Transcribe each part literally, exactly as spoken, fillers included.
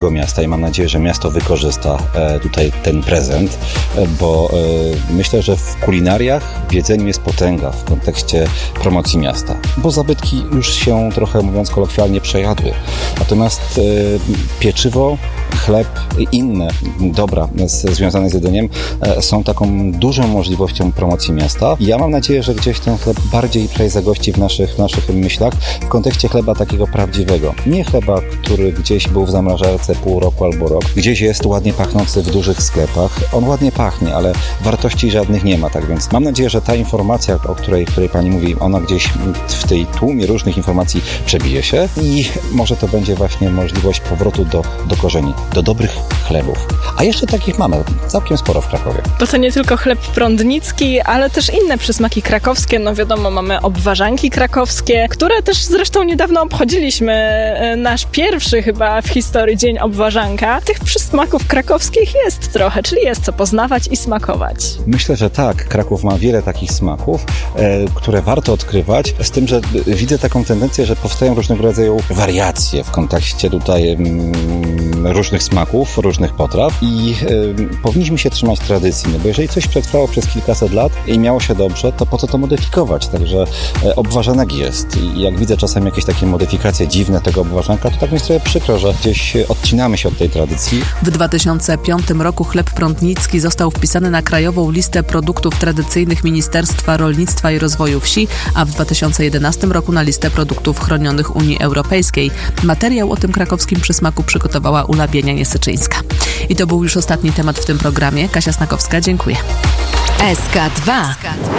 naszego miasta i mam nadzieję, że miasto wykorzysta tutaj ten prezent, bo myślę, że w kulinariach w jedzeniu jest potęga w kontekście promocji miasta, bo zabytki już się trochę, mówiąc kolokwialnie, przejadły. Natomiast pieczywo, chleb i inne dobra z, związane z jedzeniem są taką dużą możliwością promocji miasta. I ja mam nadzieję, że gdzieś ten chleb bardziej tutaj zagości w naszych, w naszych myślach w kontekście chleba takiego prawdziwego. Nie chleba, który gdzieś był w zamrażarce pół roku albo rok. Gdzieś jest ładnie pachnący w dużych sklepach. On ładnie pachnie, ale wartości żadnych nie ma. Tak więc mam nadzieję, że ta informacja, o której, której pani mówi, ona gdzieś w tej tłumie różnych informacji przebije się i może to będzie właśnie możliwość powrotu do, do korzeni, do dobrych chlebów. A jeszcze takich mamy całkiem sporo w Krakowie. Bo to nie tylko chleb prądnicki, ale też inne przysmaki krakowskie. No wiadomo, mamy obwarzanki krakowskie, które też zresztą niedawno obchodziliśmy. Nasz pierwszy chyba w historii Dzień Obwarzanka. Tych przysmaków krakowskich jest trochę, czyli jest co poznawać i smakować. Myślę, że tak. Kraków ma wiele takich smaków, e, które warto odkrywać, z tym, że widzę taką tendencję, że powstają różnego rodzaju wariacje w kontekście tutaj mm, różnych smaków, różnych potraw i e, powinniśmy się trzymać tradycji, no bo jeżeli coś przetrwało przez kilkaset lat i miało się dobrze, to po co to modyfikować? Także e, obwarzanek jest i jak widzę czasem jakieś takie modyfikacje dziwne tego obwarzanka, to tak mi jest trochę przykro, że gdzieś odcinamy się od tej tradycji. W dwa tysiące piątym roku chleb prądnicki został wpisany na krajową listę produktów tradycyjnych Ministerstwa Rolnictwa i Rozwoju Wsi, a w dwa tysiące jedenastym roku na listę produktów chronionych Unii Europejskiej. Materiał o tym krakowskim przysmaku przygotowała Ula Bienia-Niesyczyńska. I to był już ostatni temat w tym programie. Kasia Snakowska, dziękuję. S K dwa.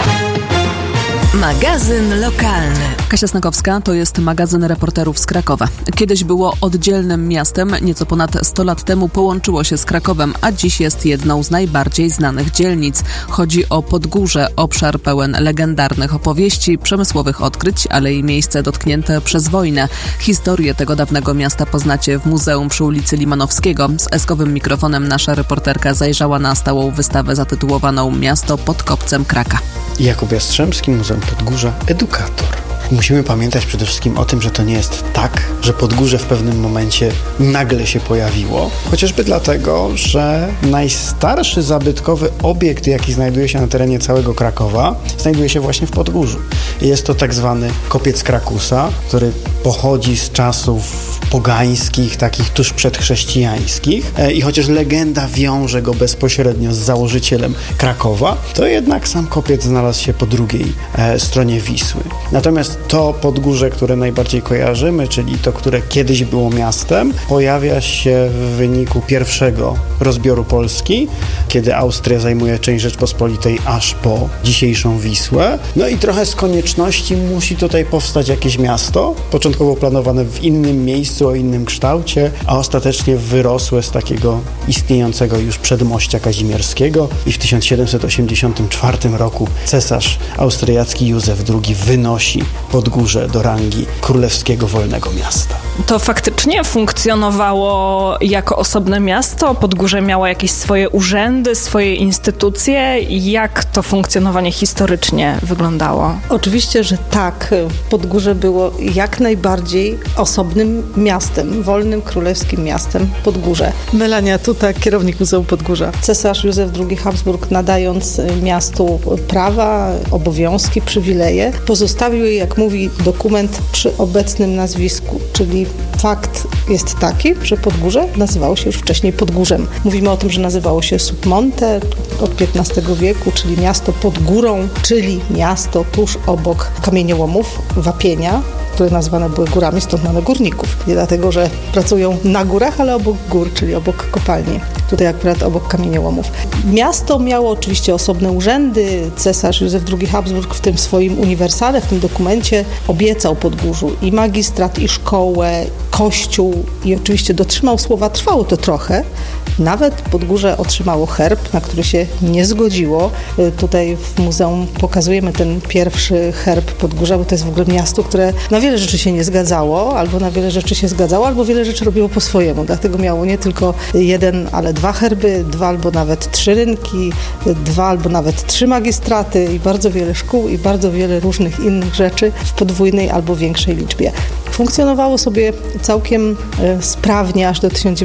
Magazyn lokalny. Kasia Snakowska to jest magazyn reporterów z Krakowa. Kiedyś było oddzielnym miastem, nieco ponad sto lat temu połączyło się z Krakowem, a dziś jest jedną z najbardziej znanych dzielnic. Chodzi o Podgórze, obszar pełen legendarnych opowieści, przemysłowych odkryć, ale i miejsce dotknięte przez wojnę. Historię tego dawnego miasta poznacie w muzeum przy ulicy Limanowskiego. Z eskowym mikrofonem nasza reporterka zajrzała na stałą wystawę zatytułowaną Miasto pod kopcem Kraka. Jakub Jastrzębski, Muzeum Podgórza, edukator. Musimy pamiętać przede wszystkim o tym, że to nie jest tak, że Podgórze w pewnym momencie nagle się pojawiło. Chociażby dlatego, że najstarszy zabytkowy obiekt, jaki znajduje się na terenie całego Krakowa, znajduje się właśnie w Podgórzu. Jest to tak zwany kopiec Krakusa, który pochodzi z czasów pogańskich, takich tuż przedchrześcijańskich. I chociaż legenda wiąże go bezpośrednio z założycielem Krakowa, to jednak sam kopiec znalazł się po drugiej e, stronie Wisły. Natomiast to Podgórze, które najbardziej kojarzymy, czyli to, które kiedyś było miastem, pojawia się w wyniku pierwszego rozbioru Polski, kiedy Austria zajmuje część Rzeczpospolitej aż po dzisiejszą Wisłę. No i trochę z konieczności musi tutaj powstać jakieś miasto, początkowo planowane w innym miejscu, o innym kształcie, a ostatecznie wyrosłe z takiego istniejącego już przedmościa kazimierskiego i w tysiąc siedemset osiemdziesiątym czwartym roku cesarz austriacki Józef drugi wynosi Podgórze do rangi królewskiego wolnego miasta. To faktycznie funkcjonowało jako osobne miasto? Podgórze miało jakieś swoje urzędy, swoje instytucje? Jak to funkcjonowanie historycznie wyglądało? Oczywiście, że tak. Podgórze było jak najbardziej osobnym miastem, wolnym królewskim miastem Podgórze. Melania Tuta, kierownik Muzeum Podgórza. Cesarz Józef drugi Habsburg, nadając miastu prawa, obowiązki, przywileje, pozostawił je, jak mówi dokument, przy obecnym nazwisku, czyli fakt jest taki, że Podgórze nazywało się już wcześniej Podgórzem. Mówimy o tym, że nazywało się Submonte od piętnastego wieku, czyli miasto pod górą, czyli miasto tuż obok kamieniołomów, wapienia, które nazywane były górami, stąd mamy górników. Nie dlatego, że pracują na górach, ale obok gór, czyli obok kopalni. Tutaj akurat obok kamieniołomów. Miasto miało oczywiście osobne urzędy. Cesarz Józef drugi Habsburg w tym swoim uniwersale, w tym dokumencie obiecał Podgórzu i magistrat, i szkołę, kościół i oczywiście dotrzymał słowa. Trwało to trochę. Nawet Podgórze otrzymało herb, na który się nie zgodziło. Tutaj w muzeum pokazujemy ten pierwszy herb Podgórza, bo to jest w ogóle miasto, które na wiele rzeczy się nie zgadzało, albo na wiele rzeczy się zgadzało, albo wiele rzeczy robiło po swojemu. Dlatego miało nie tylko jeden, ale dwa herby, dwa albo nawet trzy rynki, dwa albo nawet trzy magistraty i bardzo wiele szkół i bardzo wiele różnych innych rzeczy w podwójnej albo większej liczbie. Funkcjonowało sobie całkiem sprawnie aż do tysiąc dziewięćset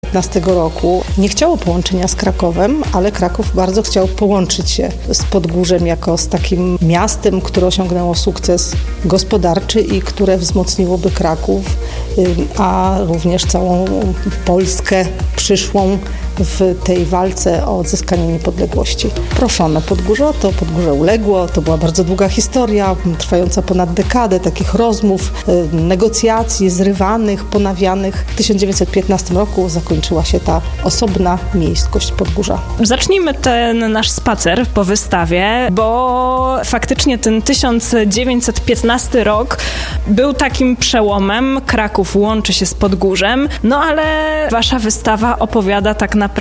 piętnastego roku nie chciało połączenia z Krakowem, ale Kraków bardzo chciał połączyć się z Podgórzem jako z takim miastem, które osiągnęło sukces gospodarczy i które wzmocniłoby Kraków, a również całą Polskę przyszłą w tej walce o odzyskanie niepodległości. Proszono Podgórze, to Podgórze uległo, to była bardzo długa historia, trwająca ponad dekadę takich rozmów, negocjacji, zrywanych, ponawianych. W tysiąc dziewięćset piętnastym roku zakończyła się ta osobna miejskość Podgórza. Zacznijmy ten nasz spacer po wystawie, bo faktycznie ten tysiąc dziewięćset piętnasty rok był takim przełomem. Kraków łączy się z Podgórzem, no ale wasza wystawa opowiada tak naprawdę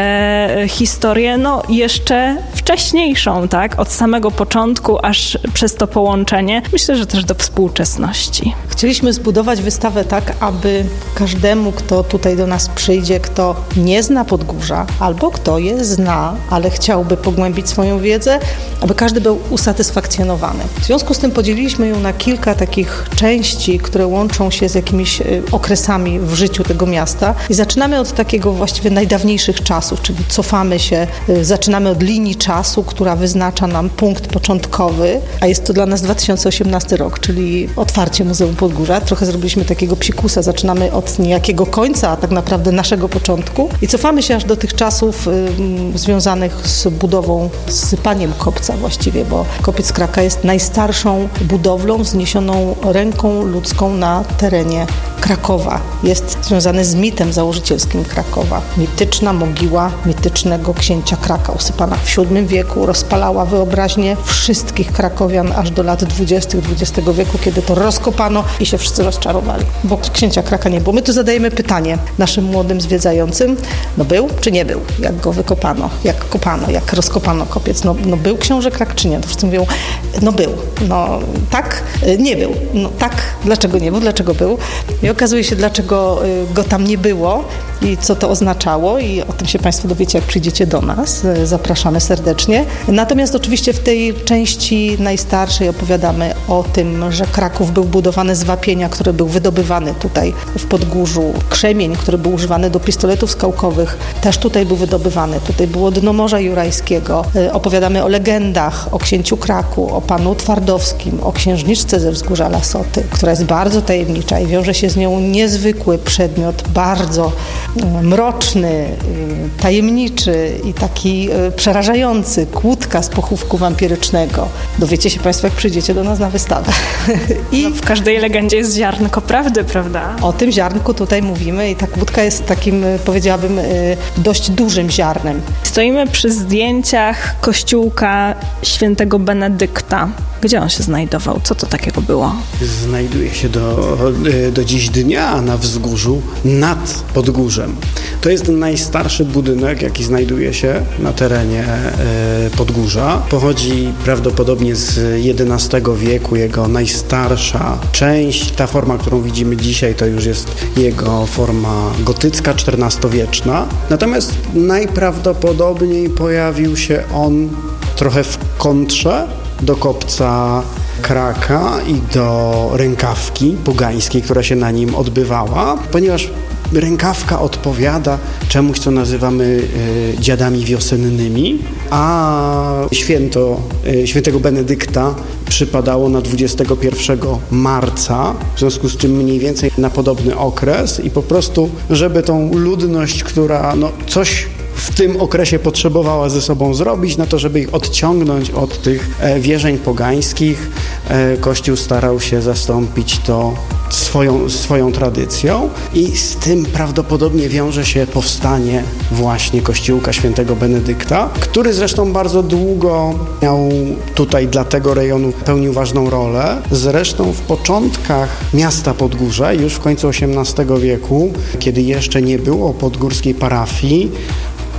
historię no jeszcze wcześniejszą, tak? Od samego początku aż przez to połączenie. Myślę, że też do współczesności. Chcieliśmy zbudować wystawę tak, aby każdemu, kto tutaj do nas przyjdzie, kto nie zna Podgórza, albo kto je zna, ale chciałby pogłębić swoją wiedzę, aby każdy był usatysfakcjonowany. W związku z tym podzieliliśmy ją na kilka takich części, które łączą się z jakimiś okresami w życiu tego miasta i zaczynamy od takiego właściwie najdawniejszych czasów, czyli cofamy się, zaczynamy od linii czasu, która wyznacza nam punkt początkowy, a jest to dla nas dwa tysiące osiemnasty rok, czyli otwarcie Muzeum Podgórza. Trochę zrobiliśmy takiego psikusa, zaczynamy od niejakiego końca, a tak naprawdę naszego początku i cofamy się aż do tych czasów y, związanych z budową, z sypaniem kopca właściwie, bo kopiec Kraka jest najstarszą budowlą wzniesioną ręką ludzką na terenie Krakowa. Jest związany z mitem założycielskim Krakowa. Mityczna mogiła mitycznego księcia Kraka, usypana w siódmym wieku, rozpalała wyobraźnię wszystkich krakowian aż do lat dwudziestych dwudziestego wieku, kiedy to rozkopano i się wszyscy rozczarowali, bo księcia Kraka nie było. My tu zadajemy pytanie naszym młodym zwiedzającym, no był czy nie był? Jak go wykopano? Jak kopano? Jak rozkopano kopiec? No, no był książę Krak czy nie? To wszyscy mówią, no był. No tak? Nie był. No tak. Dlaczego nie był? Dlaczego był? I okazuje się, dlaczego go tam nie było i co to oznaczało i o tym się Państwo dowiecie, jak przyjdziecie do nas. Zapraszamy serdecznie. Natomiast oczywiście w tej części najstarszej opowiadamy o tym, że Kraków był budowany z wapienia, który był wydobywany tutaj w Podgórzu. Krzemień, który był używany do pistoletów skałkowych, też tutaj był wydobywany. Tutaj było dno Morza Jurajskiego. Opowiadamy o legendach, o księciu Kraku, o panu Twardowskim, o księżniczce ze wzgórza Lasoty, która jest bardzo tajemnicza i wiąże się z nią niezwykły przedmiot, bardzo mroczny, tajemniczy i taki przerażający, kłódka z pochówku wampirycznego. Dowiecie się Państwo, jak przyjdziecie do nas na wystawę. I no, w każdej legendzie jest ziarnko prawdy, prawda? O tym ziarnku tutaj mówimy i ta kłódka jest takim, powiedziałabym, dość dużym ziarnem. Stoimy przy zdjęciach kościółka świętego Benedykta. Gdzie on się znajdował? Co to takiego było? Znajduje się do, do dziś dnia na wzgórzu nad Podgórzem. To jest najstarszy budynek, jaki znajduje się na terenie Podgórza. Pochodzi prawdopodobnie z jedenastego wieku. Jego najstarsza część, ta forma, którą widzimy dzisiaj, to już jest jego forma gotycka, czternastowieczna. Natomiast najprawdopodobniej pojawił się on trochę w kontrze do kopca Kraka i do rękawki pogańskiej, która się na nim odbywała, ponieważ rękawka odpowiada czemuś, co nazywamy y, dziadami wiosennymi, a święto y, świętego Benedykta przypadało na dwudziestego pierwszego marca, w związku z czym mniej więcej na podobny okres i po prostu, żeby tą ludność, która no, coś w tym okresie potrzebowała ze sobą zrobić, na to, żeby ich odciągnąć od tych e, wierzeń pogańskich, e, Kościół starał się zastąpić to swoją, swoją tradycją i z tym prawdopodobnie wiąże się powstanie właśnie kościółka świętego Benedykta, który zresztą bardzo długo miał tutaj dla tego rejonu pełnił ważną rolę. Zresztą w początkach miasta Podgórze, już w końcu osiemnastego wieku, kiedy jeszcze nie było podgórskiej parafii,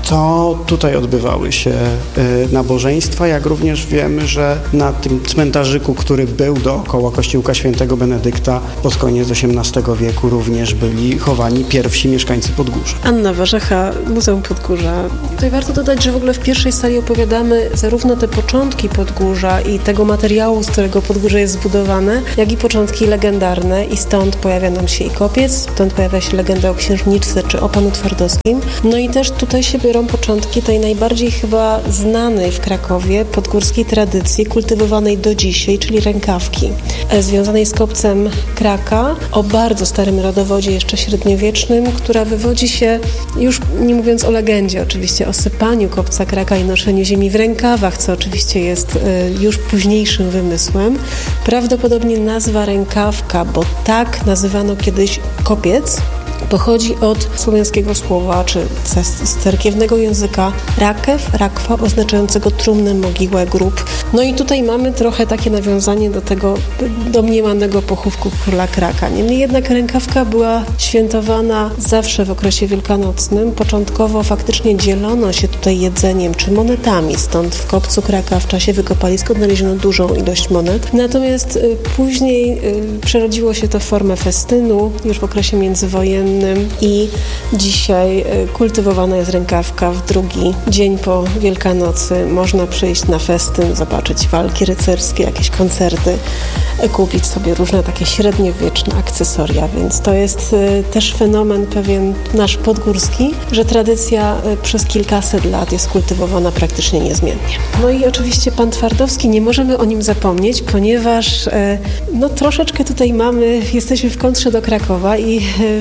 to tutaj odbywały się y, nabożeństwa, jak również wiemy, że na tym cmentarzyku, który był dookoła kościółka świętego Benedykta pod koniec osiemnastego wieku również byli chowani pierwsi mieszkańcy Podgórza. Anna Warzecha, Muzeum Podgórza. Tutaj warto dodać, że w ogóle w pierwszej sali opowiadamy zarówno te początki Podgórza i tego materiału, z którego Podgórze jest zbudowane, jak i początki legendarne i stąd pojawia nam się i kopiec, stąd pojawia się legenda o księżniczce czy o panu Twardowskim. No i też tutaj się biorą początki tej najbardziej chyba znanej w Krakowie podgórskiej tradycji, kultywowanej do dzisiaj, czyli rękawki, związanej z kopcem Kraka, o bardzo starym rodowodzie, jeszcze średniowiecznym, która wywodzi się, już nie mówiąc o legendzie, oczywiście o sypaniu kopca Kraka i noszeniu ziemi w rękawach, co oczywiście jest y, już późniejszym wymysłem. Prawdopodobnie nazwa rękawka, bo tak nazywano kiedyś kopiec, pochodzi od słowiańskiego słowa, czy z cerkiewnego języka rakew, rakwa, oznaczającego trumnę, mogiłę, grób. No i tutaj mamy trochę takie nawiązanie do tego domniemanego pochówku króla Kraka. Niemniej jednak rękawka była świętowana zawsze w okresie wielkanocnym. Początkowo faktycznie dzielono się tutaj jedzeniem czy monetami, stąd w kopcu Kraka w czasie wykopalisk odnaleziono dużą ilość monet. Natomiast y, później y, przerodziło się to w formę festynu już w okresie międzywojennym i dzisiaj kultywowana jest rękawka. W drugi dzień po Wielkanocy można przyjść na festyn, zobaczyć walki rycerskie, jakieś koncerty, kupić sobie różne takie średniowieczne akcesoria, więc to jest też fenomen pewien nasz podgórski, że tradycja przez kilkaset lat jest kultywowana praktycznie niezmiennie. No i oczywiście pan Twardowski, nie możemy o nim zapomnieć, ponieważ no troszeczkę tutaj mamy, jesteśmy w kontrze do Krakowa i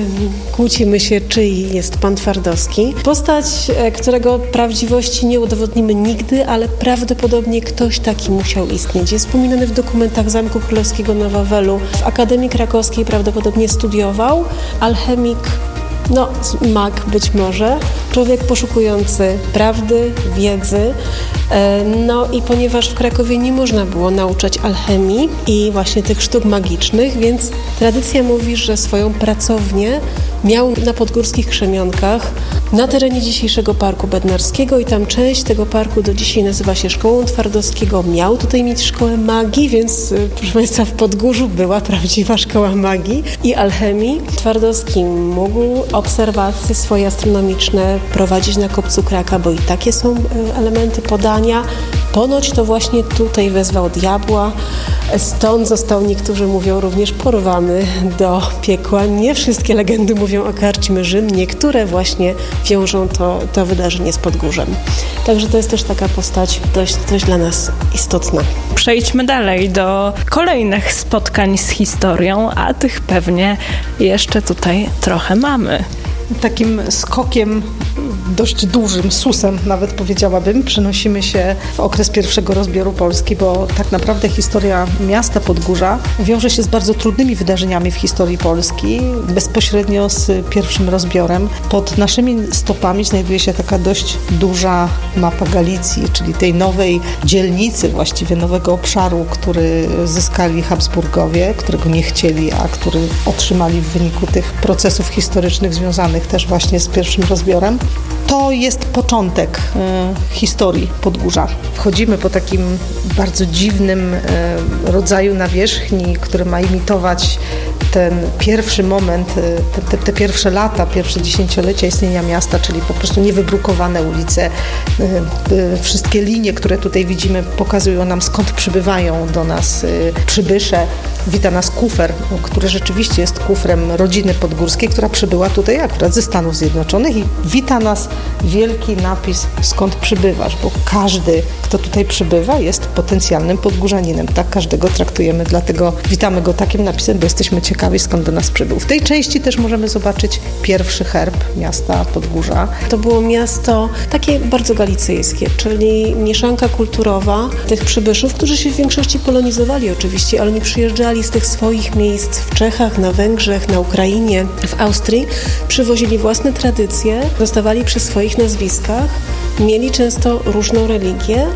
kłócimy się, czyj jest pan Twardowski. Postać, którego prawdziwości nie udowodnimy nigdy, ale prawdopodobnie ktoś taki musiał istnieć. Jest wspominany w dokumentach Zamku Królewskiego na Wawelu. W Akademii Krakowskiej prawdopodobnie studiował. Alchemik, no mag być może. Człowiek poszukujący prawdy, wiedzy. No i ponieważ w Krakowie nie można było nauczać alchemii i właśnie tych sztuk magicznych, więc tradycja mówi, że swoją pracownię miał na podgórskich Krzemionkach, na terenie dzisiejszego Parku Bednarskiego i tam część tego parku do dzisiaj nazywa się Szkołą Twardowskiego. Miał tutaj mieć szkołę magii, więc proszę Państwa, w Podgórzu była prawdziwa szkoła magii i alchemii. Twardowski mógł obserwacje swoje astronomiczne prowadzić na kopcu Kraka, bo i takie są elementy podania. Ponoć to właśnie tutaj wezwał diabła, stąd został, niektórzy mówią, również porwany do piekła. Nie wszystkie legendy mówią o karczmie Rzym, niektóre właśnie wiążą to, to wydarzenie z Podgórzem. Także to jest też taka postać dość, dość dla nas istotna. Przejdźmy dalej do kolejnych spotkań z historią, a tych pewnie jeszcze tutaj trochę mamy. Takim skokiem dość dużym, susem nawet powiedziałabym, przenosimy się w okres pierwszego rozbioru Polski, bo tak naprawdę historia miasta Podgórza wiąże się z bardzo trudnymi wydarzeniami w historii Polski, bezpośrednio z pierwszym rozbiorem. Pod naszymi stopami znajduje się taka dość duża mapa Galicji, czyli tej nowej dzielnicy, właściwie nowego obszaru, który zyskali Habsburgowie, którego nie chcieli, a który otrzymali w wyniku tych procesów historycznych związanych też właśnie z pierwszym rozbiorem. To jest początek e, historii Podgórza. Wchodzimy po takim bardzo dziwnym e, rodzaju nawierzchni, który ma imitować ten pierwszy moment, te, te, te pierwsze lata, pierwsze dziesięciolecia istnienia miasta, czyli po prostu niewybrukowane ulice. E, e, wszystkie linie, które tutaj widzimy, pokazują nam, skąd przybywają do nas e, przybysze. Wita nas kufer, który rzeczywiście jest kufrem rodziny podgórskiej, która przybyła tutaj akurat ze Stanów Zjednoczonych i wita nas wielki napis, skąd przybywasz, bo każdy, kto tutaj przybywa, jest potencjalnym podgórzaninem. Tak każdego traktujemy, dlatego witamy go takim napisem, bo jesteśmy ciekawi, skąd do nas przybył. W tej części też możemy zobaczyć pierwszy herb miasta Podgórza. To było miasto takie bardzo galicyjskie, czyli mieszanka kulturowa tych przybyszów, którzy się w większości polonizowali oczywiście, ale nie przyjeżdżali z tych swoich miejsc w Czechach, na Węgrzech, na Ukrainie, w Austrii. Przywozili własne tradycje, zostawali przy swoich nazwiskach, mieli często różną religię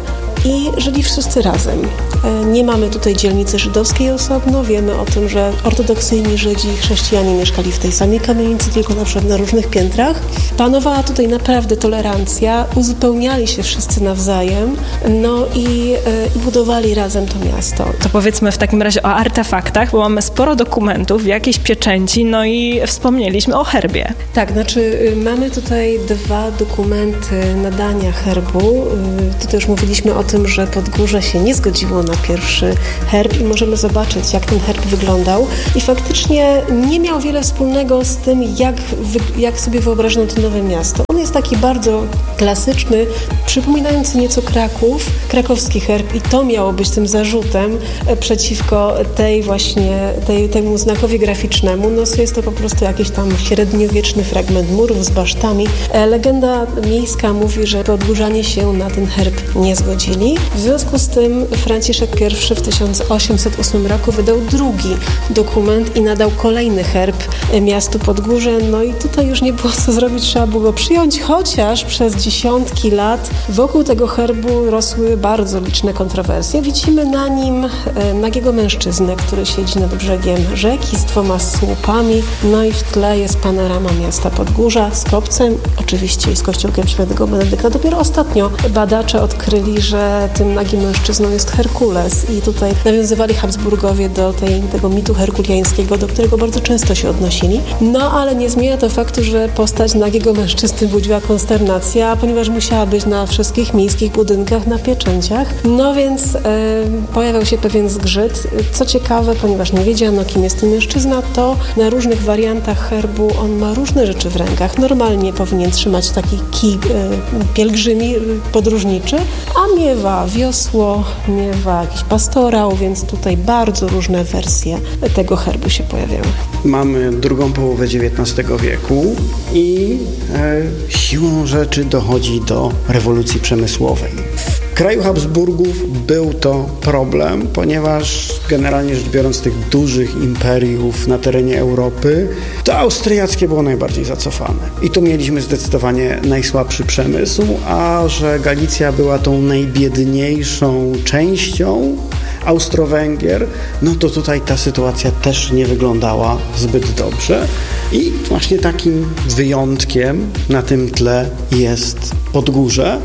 i żyli wszyscy razem. Nie mamy tutaj dzielnicy żydowskiej osobno, wiemy o tym, że ortodoksyjni Żydzi i chrześcijanie mieszkali w tej samej kamienicy, tylko na przykład na różnych piętrach. Panowała tutaj naprawdę tolerancja, uzupełniali się wszyscy nawzajem, no i, i budowali razem to miasto. To powiedzmy w takim razie o artefaktach, bo mamy sporo dokumentów, jakieś pieczęci, no i wspomnieliśmy o herbie. Tak, znaczy mamy tutaj dwa dokumenty nadania herbu. Tutaj już mówiliśmy o tym, że Podgórze się nie zgodziło na pierwszy herb i możemy zobaczyć, jak ten herb wyglądał. I faktycznie nie miał wiele wspólnego z tym, jak, jak sobie wyobrażono to nowe miasto. On jest taki bardzo klasyczny, przypominający nieco Kraków, krakowski herb i to miało być tym zarzutem przeciwko tej właśnie, tej, temu znakowi graficznemu. No jest to po prostu jakiś tam średniowieczny fragment murów z basztami. Legenda miejska mówi, że Podgórzanie się na ten herb nie zgodzili. W związku z tym Franciszek I w tysiąc osiemset ósmym roku wydał drugi dokument i nadał kolejny herb miastu Podgórze. No i tutaj już nie było co zrobić, trzeba było go przyjąć, chociaż przez dziesiątki lat wokół tego herbu rosły bardzo liczne kontrowersje. Widzimy na nim nagiego mężczyznę, który siedzi nad brzegiem rzeki z dwoma słupami, no i w tle jest panorama miasta Podgórza z kopcem, oczywiście i z kościółkiem świętego Benedykta. Dopiero ostatnio badacze odkryli, że tym nagim mężczyzną jest Herkules i tutaj nawiązywali Habsburgowie do tej, tego mitu herkuliańskiego, do którego bardzo często się odnosili. No ale nie zmienia to faktu, że postać nagiego mężczyzny budziła konsternację, ponieważ musiała być na wszystkich miejskich budynkach, na pieczęciach. No więc e, pojawiał się pewien zgrzyt. Co ciekawe, ponieważ nie wiedziano, kim jest ten mężczyzna, to na różnych wariantach herbu on ma różne rzeczy w rękach. Normalnie powinien trzymać taki kij e, pielgrzymi, podróżniczy, a miewa wiosło, miewa jakiś pastorał, więc tutaj bardzo różne wersje tego herbu się pojawiały. Mamy drugą połowę dziewiętnastego wieku i e, siłą rzeczy dochodzi do rewolucji przemysłowej. W kraju Habsburgów był to problem, ponieważ generalnie rzecz biorąc tych dużych imperiów na terenie Europy, to austriackie było najbardziej zacofane. I tu mieliśmy zdecydowanie najsłabszy przemysł, a że Galicja była tą najbiedniejszą częścią Austro-Węgier, no to tutaj ta sytuacja też nie wyglądała zbyt dobrze. I właśnie takim wyjątkiem na tym tle jest Podgórze,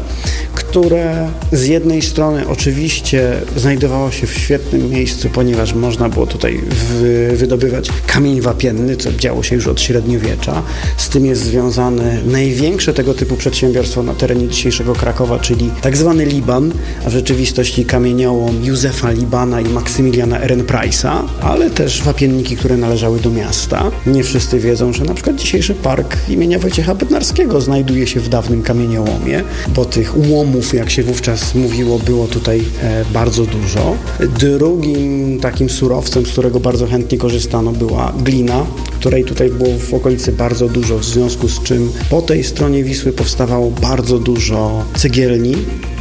które z jednej strony oczywiście znajdowało się w świetnym miejscu, ponieważ można było tutaj wy- wydobywać kamień wapienny, co działo się już od średniowiecza. Z tym jest związane największe tego typu przedsiębiorstwo na terenie dzisiejszego Krakowa, czyli tak zwany Liban, a w rzeczywistości kamieniołom Józefa Libana i Maksymiliana Ehrenpreisa, ale też wapienniki, które należały do miasta. Nie wszyscy wiedzą, że na przykład dzisiejszy park imienia Wojciecha Bednarskiego znajduje się w dawnym kamieniołomie, bo tych ułomów, jak się wówczas mówiło, było tutaj e, bardzo dużo. Drugim takim surowcem, z którego bardzo chętnie korzystano, była glina, której tutaj było w okolicy bardzo dużo, w związku z czym po tej stronie Wisły powstawało bardzo dużo cegielni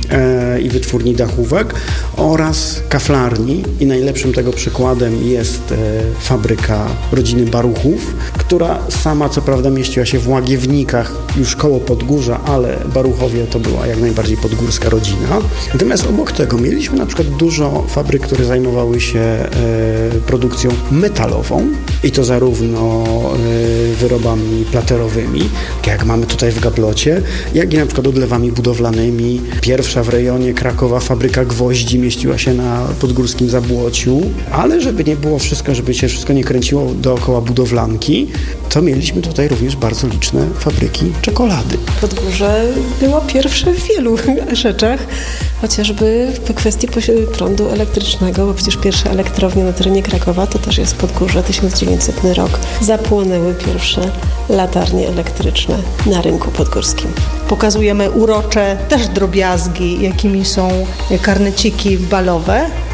i wytwórni dachówek oraz kaflarni i najlepszym tego przykładem jest e, fabryka rodziny Baruchów, która sama co prawda mieściła się w Łagiewnikach już koło Podgórza, ale Baruchowie to była jak najbardziej podgórska rodzina. Natomiast obok tego mieliśmy na przykład dużo fabryk, które zajmowały się e, produkcją metalową i to zarówno e, wyrobami platerowymi, tak jak mamy tutaj w Gablocie, jak i na przykład odlewami budowlanymi. Pierwsza w rejonie Krakowa fabryka gwoździ mieściła się na podgórskim Zabłociu, ale żeby nie było wszystko, żeby się wszystko nie kręciło dookoła budowlanki, to mieliśmy tutaj również bardzo liczne fabryki czekolady. Podgórze było pierwsze w wielu rzeczach, chociażby w kwestii prądu elektrycznego, bo przecież pierwsze elektrownie na terenie Krakowa to też jest Podgórze, tysiąc dziewięćsetny rok. Zapłonęły pierwsze latarnie elektryczne na rynku podgórskim. Pokazujemy urocze też drobiazgi, jakimi są karneciki balowe.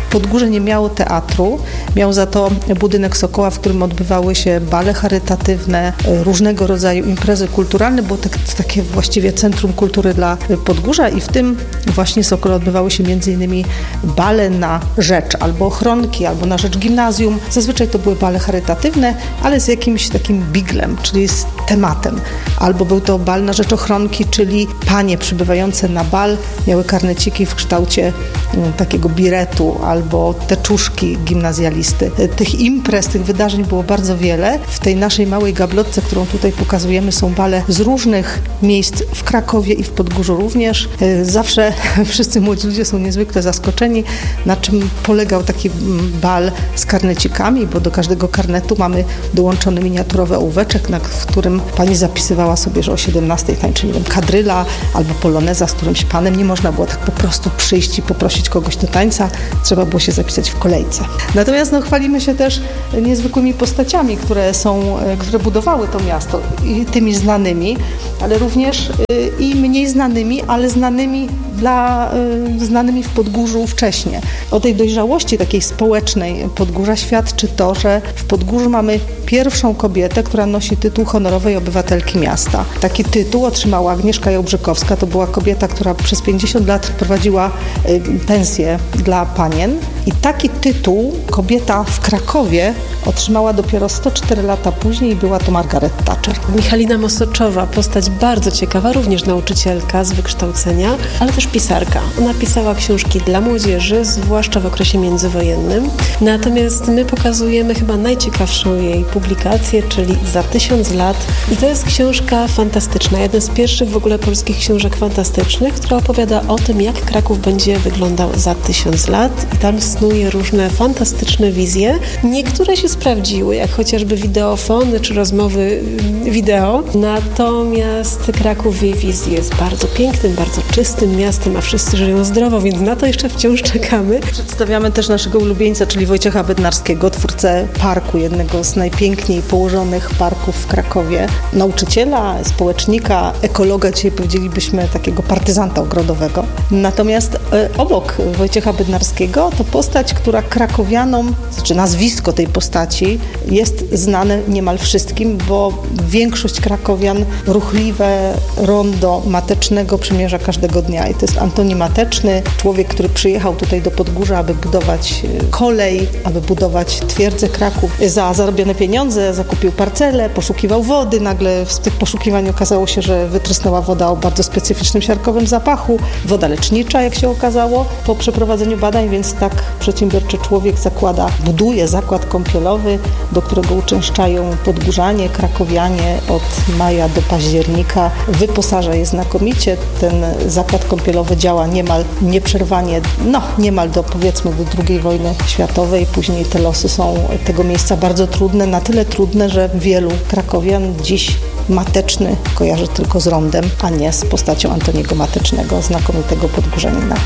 Podgórze nie miało teatru, miał za to budynek Sokoła, w którym odbywały się bale charytatywne, różnego rodzaju imprezy kulturalne, było tak, takie właściwie centrum kultury dla Podgórza i w tym właśnie Sokole odbywały się między innymi bale na rzecz albo ochronki, albo na rzecz gimnazjum. Zazwyczaj to były bale charytatywne, ale z jakimś takim biglem, czyli z tematem. Albo był to bal na rzecz ochronki, czyli panie przybywające na bal miały karneciki w kształcie takiego biretu albo teczuszki gimnazjalisty. Tych imprez, tych wydarzeń było bardzo wiele. W tej naszej małej gablotce, którą tutaj pokazujemy, są bale z różnych miejsc w Krakowie i w Podgórzu również. Zawsze wszyscy młodzi ludzie są niezwykle zaskoczeni, na czym polegał taki bal z karnecikami, bo do każdego karnetu mamy dołączony miniaturowy ołóweczek, na którym pani zapisywała sobie, że o siedemnastej tańczy, nie wiem, kadryla albo poloneza z którymś panem. Nie można było tak po prostu przyjść i poprosić kogoś do tańca. Trzeba było się zapisać w kolejce. Natomiast no, chwalimy się też niezwykłymi postaciami, które są, które budowały to miasto i tymi znanymi, ale również y, i mniej znanymi, ale znanymi dla, y, znanymi w Podgórzu wcześniej. O tej dojrzałości takiej społecznej Podgórza świadczy to, że w Podgórzu mamy pierwszą kobietę, która nosi tytuł honorowej obywatelki miasta. Taki tytuł otrzymała Agnieszka Jałbrzykowska. To była kobieta, która przez pięćdziesiąt lat prowadziła y, pensję dla panien. I taki tytuł kobieta w Krakowie otrzymała dopiero sto cztery lata później i była to Margaret Thatcher. Michalina Mosoczowa, postać bardzo ciekawa, również nauczycielka z wykształcenia, ale też pisarka. Ona pisała książki dla młodzieży, zwłaszcza w okresie międzywojennym. Natomiast my pokazujemy chyba najciekawszą jej publikację, czyli Za tysiąc lat. I to jest książka fantastyczna, jedna z pierwszych w ogóle polskich książek fantastycznych, która opowiada o tym, jak Kraków będzie wyglądał za tysiąc lat. I tam snuje różne fantastyczne wizje. Niektóre się sprawdziły, jak chociażby wideofony czy rozmowy wideo. Natomiast Kraków w jej wizji jest bardzo pięknym, bardzo czystym miastem, a wszyscy żyją zdrowo, więc na to jeszcze wciąż czekamy. Przedstawiamy też naszego ulubieńca, czyli Wojciecha Bednarskiego, twórcę parku, jednego z najpiękniej położonych parków w Krakowie. Nauczyciela, społecznika, ekologa, dzisiaj powiedzielibyśmy takiego partyzanta ogrodowego. Natomiast e, obok Wojciecha Bednarskiego to postać, która krakowianom, znaczy nazwisko tej postaci jest znane niemal wszystkim, bo większość krakowian ruchliwe rondo Matecznego przymierza każdego dnia. I to jest Antoni Mateczny, człowiek, który przyjechał tutaj do Podgórza, aby budować kolej, aby budować twierdzę Kraków. Za zarobione pieniądze zakupił parcelę, poszukiwał wody. Nagle w tych poszukiwaniach okazało się, że wytrysnęła woda o bardzo specyficznym siarkowym zapachu. Woda lecznicza, jak się okazało, po przeprowadzeniu badań, więc tak przedsiębiorczy człowiek zakłada, buduje zakład kąpielowy, do którego uczęszczają podgórzanie, krakowianie od maja do października. Wyposaża je znakomicie. Ten zakład kąpielowy działa niemal nieprzerwanie, no niemal do powiedzmy do drugiej wojny światowej. Później te losy są tego miejsca bardzo trudne, na tyle trudne, że wielu krakowian dziś Mateczny kojarzy tylko z rondem, a nie z postacią Antoniego Matecznego, znakomitego podgórzanina.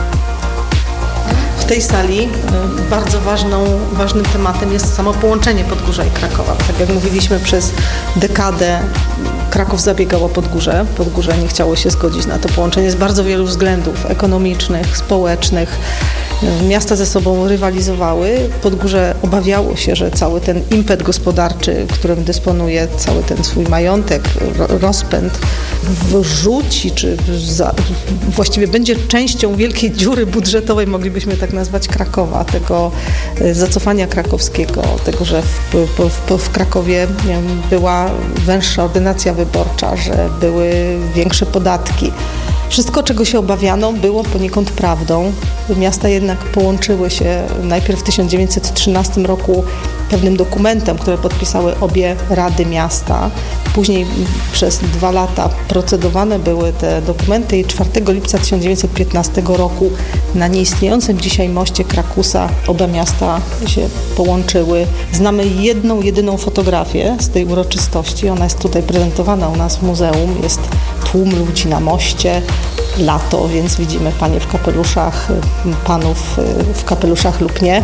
W tej sali bardzo ważną, ważnym tematem jest samo połączenie Podgórza i Krakowa. Tak jak mówiliśmy, przez dekadę Kraków zabiegał o Podgórze. Podgórze nie chciało się zgodzić na to połączenie z bardzo wielu względów ekonomicznych, społecznych. Miasta ze sobą rywalizowały. Podgórze obawiało się, że cały ten impet gospodarczy, którym dysponuje, cały ten swój majątek, rozpęd wrzuci, czy za, właściwie będzie częścią wielkiej dziury budżetowej, moglibyśmy tak nazwać, Krakowa, tego zacofania krakowskiego, tego, że w, w, w Krakowie była węższa ordynacja wyborcza, że były większe podatki. Wszystko, czego się obawiano, było poniekąd prawdą. Miasta jednak połączyły się najpierw w tysiąc dziewięćset trzynastym roku pewnym dokumentem, które podpisały obie rady miasta. Później przez dwa lata procedowane były te dokumenty i czwartego lipca tysiąc dziewięćset piętnastego roku na nieistniejącym dzisiaj moście Krakusa oba miasta się połączyły. Znamy jedną, jedyną fotografię z tej uroczystości. Ona jest tutaj prezentowana u nas w muzeum. Jest tłum ludzi na moście. Lato, więc widzimy panie w kapeluszach, panów w kapeluszach lub nie.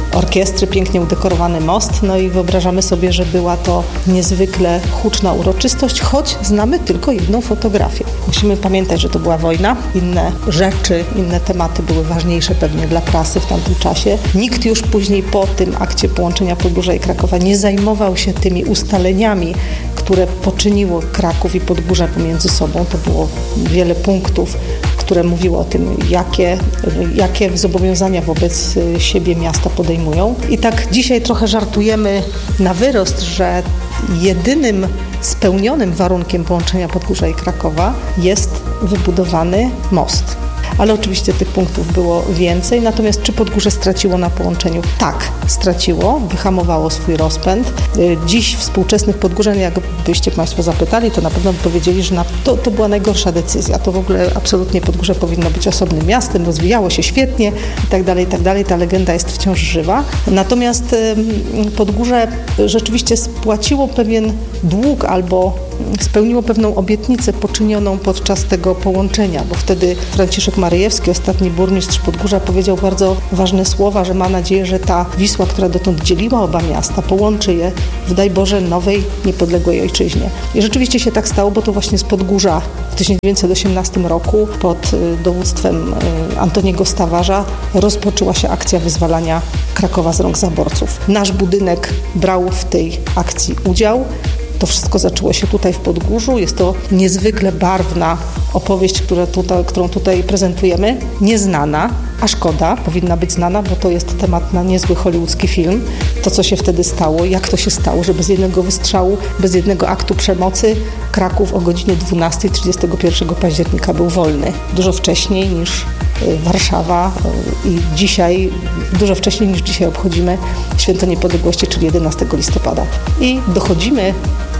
orkiestry, pięknie udekorowany most, no i wyobrażamy sobie, że była to niezwykle huczna uroczystość, choć znamy tylko jedną fotografię. Musimy pamiętać, że to była wojna, inne rzeczy, inne tematy były ważniejsze pewnie dla prasy w tamtym czasie. Nikt już później po tym akcie połączenia Podgórza i Krakowa nie zajmował się tymi ustaleniami, które poczyniło Kraków i Podgórze pomiędzy sobą. To było wiele punktów, które mówiły o tym, jakie, jakie zobowiązania wobec siebie miasta podejmują. I tak dzisiaj trochę żartujemy na wyrost, że jedynym spełnionym warunkiem połączenia Podgórza i Krakowa jest wybudowany most. Ale oczywiście tych punktów było więcej. Natomiast czy Podgórze straciło na połączeniu? Tak, straciło, wyhamowało swój rozpęd. Dziś współczesnych podgórzan, jakbyście Państwo zapytali, to na pewno by powiedzieli, że na, to, to była najgorsza decyzja. To w ogóle absolutnie Podgórze powinno być osobnym miastem, rozwijało się świetnie i tak dalej, i tak dalej. Ta legenda jest wciąż żywa. Natomiast Podgórze rzeczywiście spłaciło pewien dług albo spełniło pewną obietnicę poczynioną podczas tego połączenia, bo wtedy Franciszek Maryjewski, ostatni burmistrz Podgórza, powiedział bardzo ważne słowa, że ma nadzieję, że ta Wisła, która dotąd dzieliła oba miasta, połączy je w, daj Boże, nowej, niepodległej ojczyźnie. I rzeczywiście się tak stało, bo to właśnie z Podgórza w tysiąc dziewięćset osiemnastym roku pod dowództwem Antoniego Stawarza rozpoczęła się akcja wyzwalania Krakowa z rąk zaborców. Nasz budynek brał w tej akcji udział. To wszystko zaczęło się tutaj w Podgórzu. Jest to niezwykle barwna opowieść, która tutaj, którą tutaj prezentujemy. Nieznana, a szkoda, powinna być znana, bo to jest temat na niezły hollywoodzki film. To, co się wtedy stało, jak to się stało, że bez jednego wystrzału, bez jednego aktu przemocy Kraków o godzinie dwunastej trzydziestego pierwszego października był wolny. Dużo wcześniej niż Warszawa i dzisiaj, dużo wcześniej niż dzisiaj obchodzimy Święto Niepodległości, czyli jedenastego listopada. I dochodzimy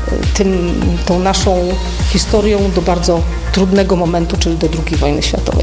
tym, tą naszą historią do bardzo trudnego momentu, czyli do drugiej wojny światowej.